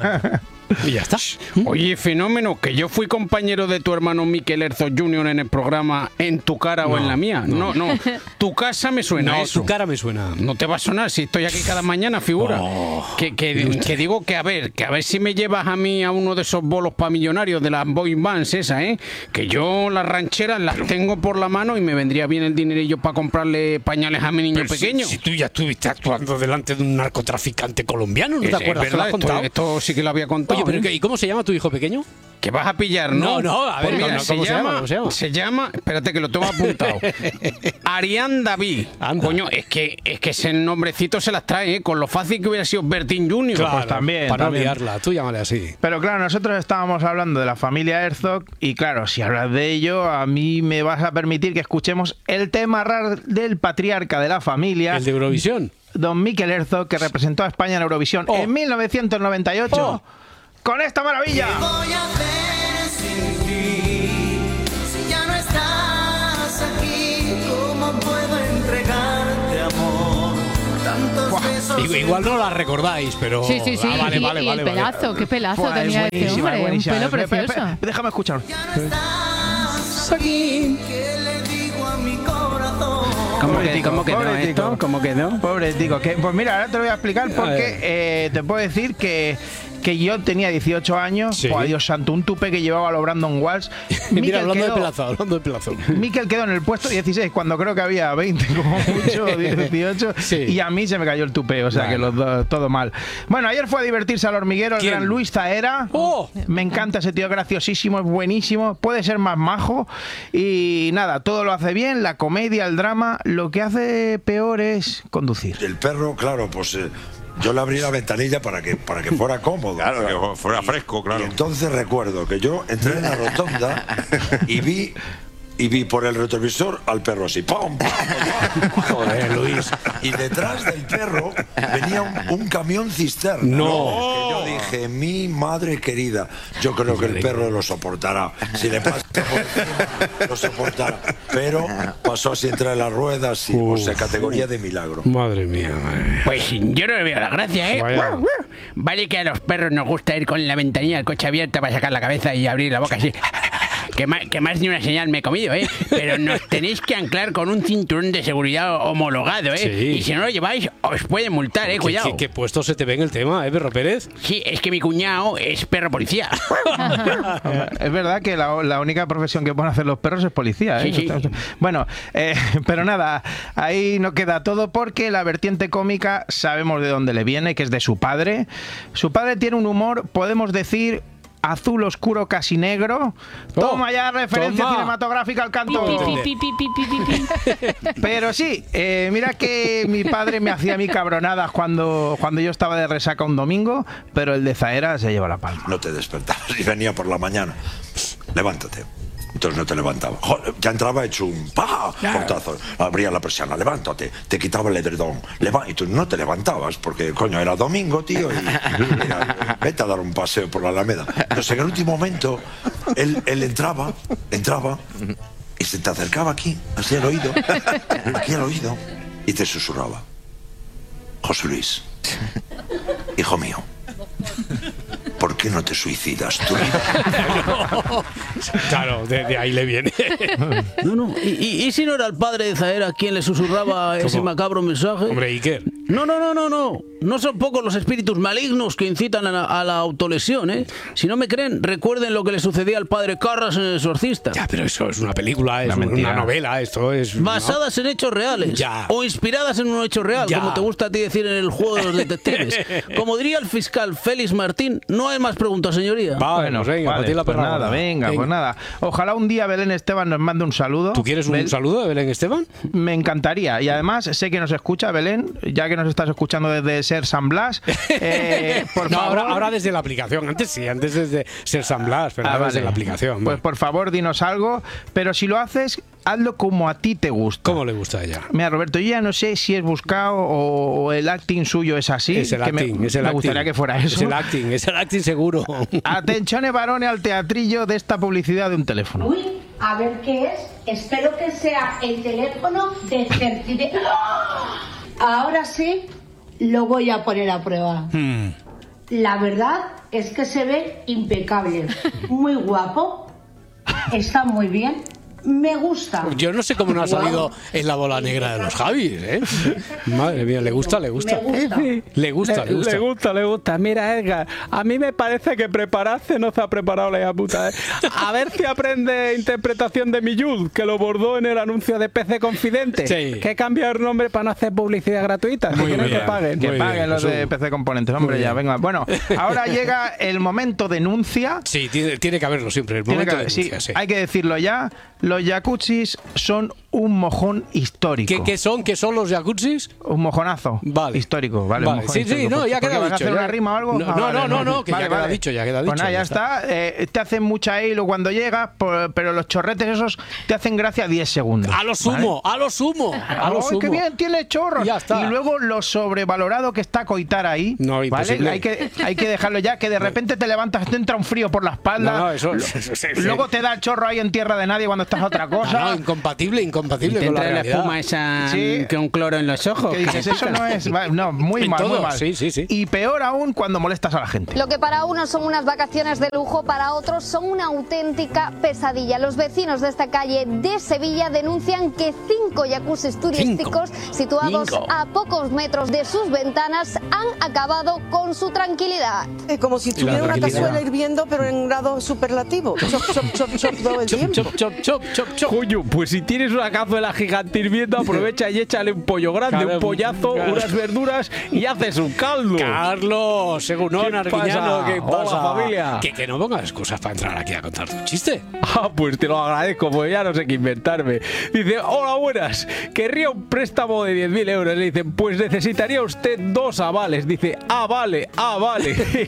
Y ya está.
Oye, fenómeno, que yo fui compañero de tu hermano Mikel Herzog junior en el programa En tu cara o
No,
en la mía. No,
no.
no. Tu casa me suena
No,
eso.
tu cara me suena.
No te va a sonar si estoy aquí cada mañana, figura.
Oh,
que, que, que digo que a ver, que a ver si me llevas a mí a uno de esos bolos para millonarios de las boy bands esa, ¿eh? Que yo las rancheras las tengo por la mano y me vendría bien el dinerillo para comprarle pañales a mi niño
Pero si-
pequeño.
Si, tú ya estuviste actuando delante de un narcotraficante colombiano, ¿no te
Es- es
acuerdas? ¿Te lo
verdad,
has contado?
esto, esto sí que lo había contado.
Oye, pero
¿eh?
¿qué- ¿y cómo se llama tu hijo pequeño?
Que vas a pillar, ¿no?
No, no, a ver,
Pues mira,
no, no, ¿cómo se llama? ¿Cómo se llama?
Se llama, espérate que lo tengo apuntado. Arián David. Coño, es que, es que ese nombrecito se las trae, ¿eh? Con lo fácil que hubiera sido Bertín junior
Claro,
Pues también,
para
también.
no liarla, tú llámale así.
Pero claro, nosotros estábamos hablando de la familia Herzog y claro, si hablas de ello, a mí me vas a permitir que escuchemos el tema raro del patriarca de la familia.
¿El de Eurovisión?
Don Mikel Herzog, que representó a España en Eurovisión en mil novecientos noventa y ocho. Con esta maravilla.
Voy a hacer sin ti, si ya no estás aquí, ¿cómo puedo entregarte amor? Tantos besos.
Igual, igual no la recordáis, pero.
Sí, sí, sí.
Ah, vale,
y,
vale,
y
vale,
el
vale.
pelazo, qué pelazo
Buah, es
tenía este
buenísima,
hombre.
es
Un
buenísima.
pelo
Espera, espera,
precioso.
espera, déjame escuchar.
Aquí, ¿qué le digo a mi corazón?
¿Cómo,
Pobre
que-
tico,
cómo quedó
pobre
esto?
tico.
¿Cómo quedó?
Pobre tico. Que, pues mira, ahora te lo voy a explicar
A
porque
ver.
eh, te puedo decir que, que yo tenía dieciocho años,
Sí.
pues, Dios santo, un tupe que llevaba lo Brandon Walsh.
Mira,
Mikel
hablando
quedó-
de pelazo, hablando de pelazo.
Mikel quedó en el puesto dieciséis cuando creo que había veinte como mucho, dieciocho, y a mí se me cayó el tupé, o sea
Vale.
que los dos, todo mal. Bueno, ayer fue a divertirse al hormiguero el
¿Quién?
gran Luis Zaera.
¡Oh!
Me encanta ese tío, graciosísimo, es buenísimo, puede ser más majo y nada, todo lo hace bien, la comedia, el drama, lo que hace peor es conducir.
El perro, claro, pues eh, yo le abrí la ventanilla para que, para que fuera cómodo.
Claro, que fuera fresco, claro.
Y entonces recuerdo que yo entré en la rotonda y vi y vi por el retrovisor al perro así. ¡Pum! ¡Pum!
Joder, Luis.
Y detrás del perro venía un, un camión cisterna.
No.
Que yo dije, mi madre querida, yo creo que el perro lo soportará. Si le pasa por encima, lo soportará. Pero pasó así entre las ruedas y, o sea, categoría de milagro.
Madre mía, madre.
Pues yo no le veo la gracia, ¿eh?
Vaya.
Vale que a los perros nos gusta ir con la ventanilla del coche abierta para sacar la cabeza y abrir la boca así. que más, que más de una señal me he comido, ¿eh? Pero nos tenéis que anclar con un cinturón de seguridad homologado, ¿eh?
Sí.
Y si no lo lleváis, os pueden multar, ¿eh? Cuidado.
¿Qué, qué, qué puesto se te ve en el tema, eh, Perro Pérez?
Sí, es que mi cuñado es perro policía.
Es verdad que la, la única profesión que pueden hacer los perros es policía, ¿eh?
Sí, sí.
Bueno, eh, pero nada, ahí no queda todo porque la vertiente cómica sabemos de dónde le viene, que es de su padre. Su padre tiene un humor, podemos decir, azul oscuro casi negro. Toma ya referencia
toma.
cinematográfica al canto.
Pi, pi, pi, pi, pi, pi, pi.
Pero sí, eh, mira que mi padre me hacía a mí cabronadas cuando, cuando yo estaba de resaca un domingo, pero el de Zaera se lleva la palma.
No te despertabas y venía por la mañana. Levántate. Entonces no te levantaba. Joder, ya entraba hecho un pa, portazo. Abría la persiana, levántate. Te quitaba el edredón. Leva y tú no te levantabas porque, coño, era domingo, tío. Y, mira, vete a dar un paseo por la Alameda. Entonces en el último momento, él, él entraba, entraba y se te acercaba aquí, así al oído, aquí al oído, y te susurraba. José Luis, hijo mío, ¿por qué no te suicidas tú?
Claro, de, de ahí le viene.
No, no. ¿Y, y, y si no era el padre de Zaera quien le susurraba ese macabro mensaje?
Hombre, Iker.
No, no, no, no, no. No son pocos los espíritus malignos que incitan a la, a la autolesión, ¿eh? Si no me creen, recuerden lo que le sucedía al padre Carras en El Exorcista.
Ya, pero eso es una película, es una, una novela, esto es...
Basadas
¿no?
en hechos reales.
Ya.
O inspiradas en un hecho real,
Ya.
como te gusta a ti decir en el juego de los detectives. Como diría el fiscal Félix Martín, no hay más preguntas, señoría.
Bueno, venga,
vale,
pues la
pues nada, venga, venga, pues nada. Ojalá un día Belén Esteban nos mande un saludo.
¿Tú quieres un
Bel
saludo de Belén Esteban?
Me encantaría. Y además sé que nos escucha Belén, ya que nos estás escuchando desde Ser San Blas. Eh, por
no,
favor.
ahora, ahora desde la aplicación. Antes sí, antes desde Ser San Blas, pero
Ah,
ahora
vale.
desde la aplicación.
Pues
Vale.
por favor, dinos algo. Pero si lo haces, hazlo como a ti te gusta.
¿Cómo le gusta a ella?
Mira, Roberto, yo ya no sé si es buscado o, o el acting suyo es así.
Es el
que
acting,
me,
es el
me
acting.
gustaría que fuera eso.
Es el acting, es el acting seguro.
Atención, varones, al teatrillo de esta publicidad de un teléfono.
Uy, a ver qué es. Espero que sea el teléfono de certidumbre. Ahora sí, lo voy a poner a prueba.
Hmm.
La verdad es que se ve impecable. Muy guapo. Está muy bien. Me gusta.
Yo no sé cómo no ha salido en la bola negra de los Javis, ¿eh? Madre mía, le gusta, le gusta.
Me gusta.
Le gusta, le gusta.
Le gusta, le gusta. Mira, Edgar, a mí me parece que prepararse no se ha preparado la hija puta. ¿eh? A ver si aprende interpretación de Millud, que lo bordó en el anuncio de P C Confidente.
Sí.
Que cambia el nombre para no hacer publicidad gratuita.
Muy
que quieren
bien.
que paguen.
Que
Muy
paguen
bien,
los de
Jesús.
P C Componentes, hombre,
Muy
ya,
bien.
venga. Bueno, ahora llega el momento denuncia.
Sí, tiene, tiene que haberlo siempre. El
Tiene
momento
que-
de
sí,
denuncia, sí.
hay que decirlo ya. Los jacuzzis son un mojón histórico.
¿Qué, ¿Qué son? ¿Qué son los jacuzzis?
Un mojonazo
Vale.
histórico, ¿vale?
Vale,
un mojón
sí, sí,
histórico.
no, ya
¿Por qué
queda
vas a
dicho,
hacer
ya.
una rima o algo?
No,
Ah,
no,
vale,
no, no, no, que ya queda
vale.
dicho, ya queda
Pues
dicho,
nada, ya
ya
está. Eh, te hacen mucha hilo cuando llegas, por- pero los chorretes esos te hacen gracia diez segundos.
A lo sumo, a lo sumo, a lo
¡Ay,
sumo.
qué bien tiene chorros!
Ya está.
Y luego lo sobrevalorado que está coitar ahí.
No,
¿vale?
imposible.
Hay que, hay que dejarlo ya, que de repente te levantas, te entra un frío por la espalda.
No, no, eso-
lo-
sí, sí, sí.
Luego te da el chorro ahí en tierra de nadie cuando estás a otra cosa.
Ah, no, incompatible, incompatible
Te
con la
entra la
realidad.
espuma esa
Sí.
con cloro en los ojos.
Que dices, eso no es. va- No, muy
En
mal,
todo,
muy mal.
sí, sí, sí.
Y peor aún cuando molestas a la gente.
Lo que para unos son unas vacaciones de lujo, para otros son una auténtica pesadilla. Los vecinos de esta calle de Sevilla denuncian que cinco jacuzzis turísticos situados
Cinco.
a pocos metros de sus ventanas han acabado con su tranquilidad.
Eh, Como si tuviera una
tranquilidad.
cazuela hirviendo, pero en grado superlativo. Chop, chop, chop, chop todo el tiempo.
Chop, chop, chop, chop, chop.
Coño, pues si tienes una cazuela gigante hirviendo, aprovecha y échale un pollo grande,
Claro,
un pollazo,
claro.
unas verduras y haces un caldo.
Carlos, Segunón,
¿Qué
Arguiñano,
pasa?
¿qué
Hola,
pasa?
familia.
Que, que no pongas excusas para entrar aquí a contar tu chiste.
Ah, pues te lo agradezco, pues ya no sé qué inventarme. Dice, hola, buenas, querría un préstamo de diez mil euros. Le dicen, pues necesitaría usted dos avales. Dice, ah, vale, ah, vale.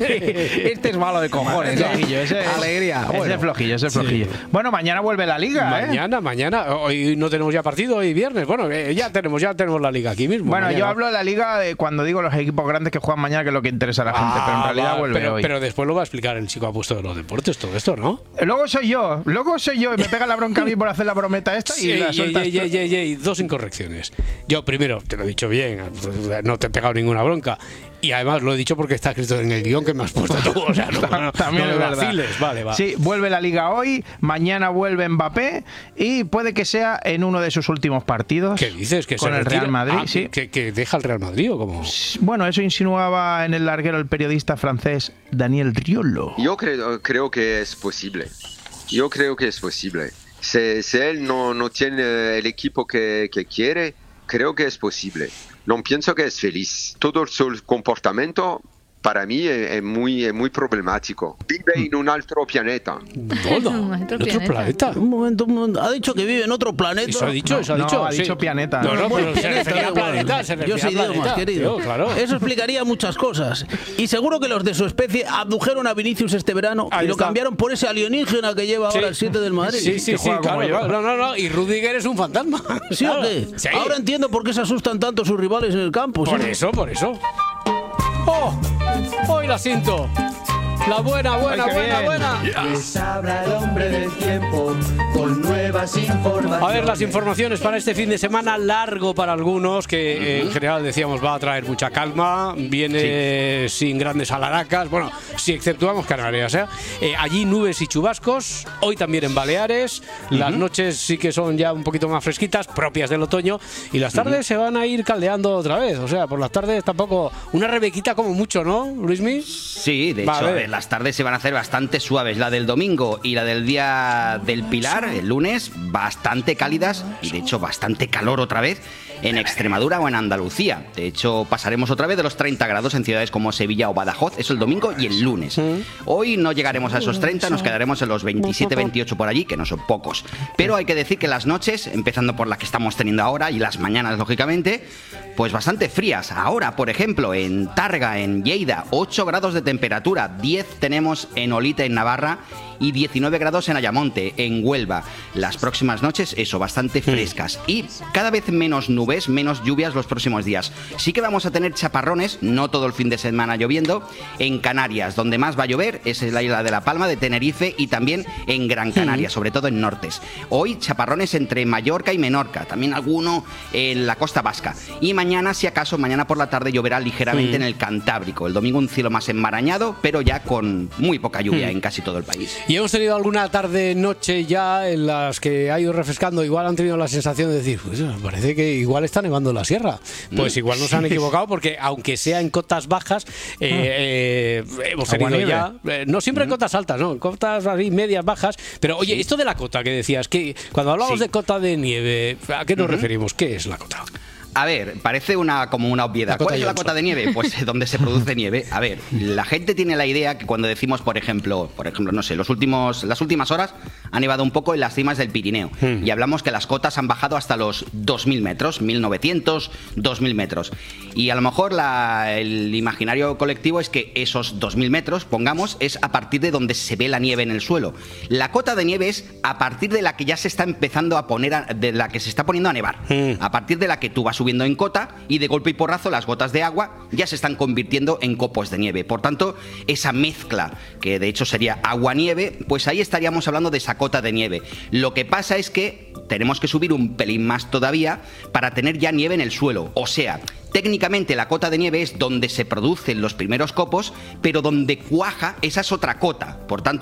Este es malo de cojones.
Ese
¿no?
flojillo, ese es-
Alegría.
Ese
Bueno.
es flojillo, ese es
Sí.
flojillo. Bueno, mañana vuelve la liga, ¿eh?
Mañana, mañana. Hoy no tenemos ya partido, hoy viernes. Bueno, eh, ya tenemos, ya tenemos la liga aquí mismo.
Bueno,
mañana.
yo hablo de la liga de cuando digo los equipos grandes que juegan mañana, que es lo que interesa a la gente, pero en
Ah,
realidad
va,
vuelve
pero,
hoy.
pero después lo va a explicar el chico apuesto de los deportes, todo esto, ¿no?
Luego soy yo, luego soy yo y me pega la bronca a mí por hacer la brometa esta y
Sí,
la
ey,
sueltas
ey,
tú.
ey, ey, ey, dos incorrecciones. Yo primero, te lo he dicho bien, no te he pegado ninguna bronca. Y además lo he dicho porque está escrito en el guión que me has puesto tú. O sea, no, no,
También
no
es
me
verdad.
vaciles. Vale, va.
Sí, vuelve la Liga hoy, mañana vuelve Mbappé y puede que sea en uno de sus últimos partidos.
¿Qué dices? ¿Que
con
se
el
retira?
Real Madrid?
Ah,
sí.
que, que deja el Real Madrid o cómo?
Bueno, eso insinuaba en el larguero el periodista francés Daniel Riolo.
Yo creo, creo que es posible. Yo creo que es posible. Si, si él no, no tiene el equipo que, que quiere, creo que es posible. No pienso que es feliz. Todo su comportamiento para mí es, es muy, es muy problemático. Vive en un otro planeta.
¿En otro planeta?
Un momento, un momento. Ha dicho que vive en otro planeta.
Eso ha dicho,
No,
eso ha
no,
dicho.
ha
sí.
dicho planeta.
No, no,
Bueno,
pero se
planeta,
refería
da
a
igual.
planeta, se refería
Yo soy
a
idiomas,
planeta.
querido.
Tío, claro.
Eso explicaría muchas cosas. Y seguro que los de su especie abdujeron a Vinicius este verano
Ahí
y lo
está.
cambiaron por ese alienígena que lleva
Sí.
ahora el siete del Madrid.
Sí, sí,
que
sí,
juega como
claro,
yo.
claro. No, no, no. Y Rudiger es un fantasma.
¿Sí
Claro.
o qué?
Sí.
Ahora entiendo por qué se asustan tanto sus rivales en el campo. ¿sí?
Por eso, por eso. ¡Oh! ¡Hoy la siento! La buena, buena,
Ay, qué
buena,
bien.
buena.
Les habla el hombre del tiempo con nuevas informaciones.
A ver, las informaciones para este fin de semana largo para algunos, que eh, en general decíamos va a traer mucha calma, viene sin grandes alaracas, bueno, si exceptuamos Canarias, ¿eh? Eh, allí nubes y chubascos, hoy también en Baleares, las noches sí que son ya un poquito más fresquitas, propias del otoño, y las tardes se van a ir caldeando otra vez, o sea, por las tardes tampoco, una rebequita como mucho, ¿no, Luismi?
Sí, de
Vale.
hecho, a ver, las tardes se van a hacer bastante suaves. La del domingo y la del día del Pilar, el lunes, bastante cálidas y de hecho bastante calor otra vez en Extremadura o en Andalucía. De hecho, pasaremos otra vez de los treinta grados en ciudades como Sevilla o Badajoz. Eso el domingo y el lunes. Hoy no llegaremos a esos treinta, nos quedaremos en los veintisiete, veintiocho por allí, que no son pocos. Pero hay que decir que las noches, empezando por las que estamos teniendo ahora y las mañanas, lógicamente, pues bastante frías. Ahora, por ejemplo, en Tárrega, en Lleida, ocho grados de temperatura, diez tenemos en Olite, en Navarra, y diecinueve grados en Ayamonte, en Huelva. Las próximas noches, eso, bastante frescas. Y cada vez menos nubes, menos lluvias los próximos días. Sí que vamos a tener chaparrones, no todo el fin de semana lloviendo, en Canarias. Donde más va a llover es en la isla de La Palma, de Tenerife y también en Gran Canaria, sobre todo en nortes. Hoy chaparrones entre Mallorca y Menorca, también alguno en la costa vasca. Y mañana, si acaso, mañana por la tarde lloverá ligeramente
Sí.
en el Cantábrico. El domingo un cielo más enmarañado, pero ya con muy poca lluvia
Sí.
en casi todo el país.
Y hemos tenido alguna tarde-noche ya en las que ha ido refrescando, igual han tenido la sensación de decir, pues parece que igual está nevando en la sierra. Pues
Mm.
igual nos han equivocado porque aunque sea en cotas bajas, eh, eh, hemos tenido
Aguanieve.
ya, eh, no siempre en cotas altas, no, en cotas así medias bajas, pero oye, esto de la cota que decías, que cuando hablamos
Sí.
de cota de nieve, ¿a qué nos
Ujú.
referimos? ¿Qué es la cota?
A ver, parece una como una obviedad.
La cota
¿Cuál es la
Johnson.
cota de nieve? Pues donde se produce nieve. A ver, la gente tiene la idea que cuando decimos, por ejemplo, por ejemplo, no sé, los últimos, las últimas horas ha nevado un poco en las cimas del Pirineo y hablamos que las cotas han bajado hasta los dos mil metros, mil novecientos, dos mil metros. Y a lo mejor la- el imaginario colectivo es que esos dos mil metros, pongamos, es a partir de donde se ve la nieve en el suelo. La cota de nieve es a partir de la que ya se está empezando a poner, a- de la que se está poniendo a nevar. A partir de la que tú vas subiendo en cota y de golpe y porrazo las gotas de agua ya se están convirtiendo en copos de nieve. Por tanto, esa mezcla, que de hecho sería agua-nieve, pues ahí estaríamos hablando de esa cota de nieve. Lo que pasa es que tenemos que subir un pelín más todavía para tener ya nieve en el suelo. O sea, técnicamente la cota de nieve es donde se producen los primeros copos, pero donde cuaja, esa es otra cota. Por tanto,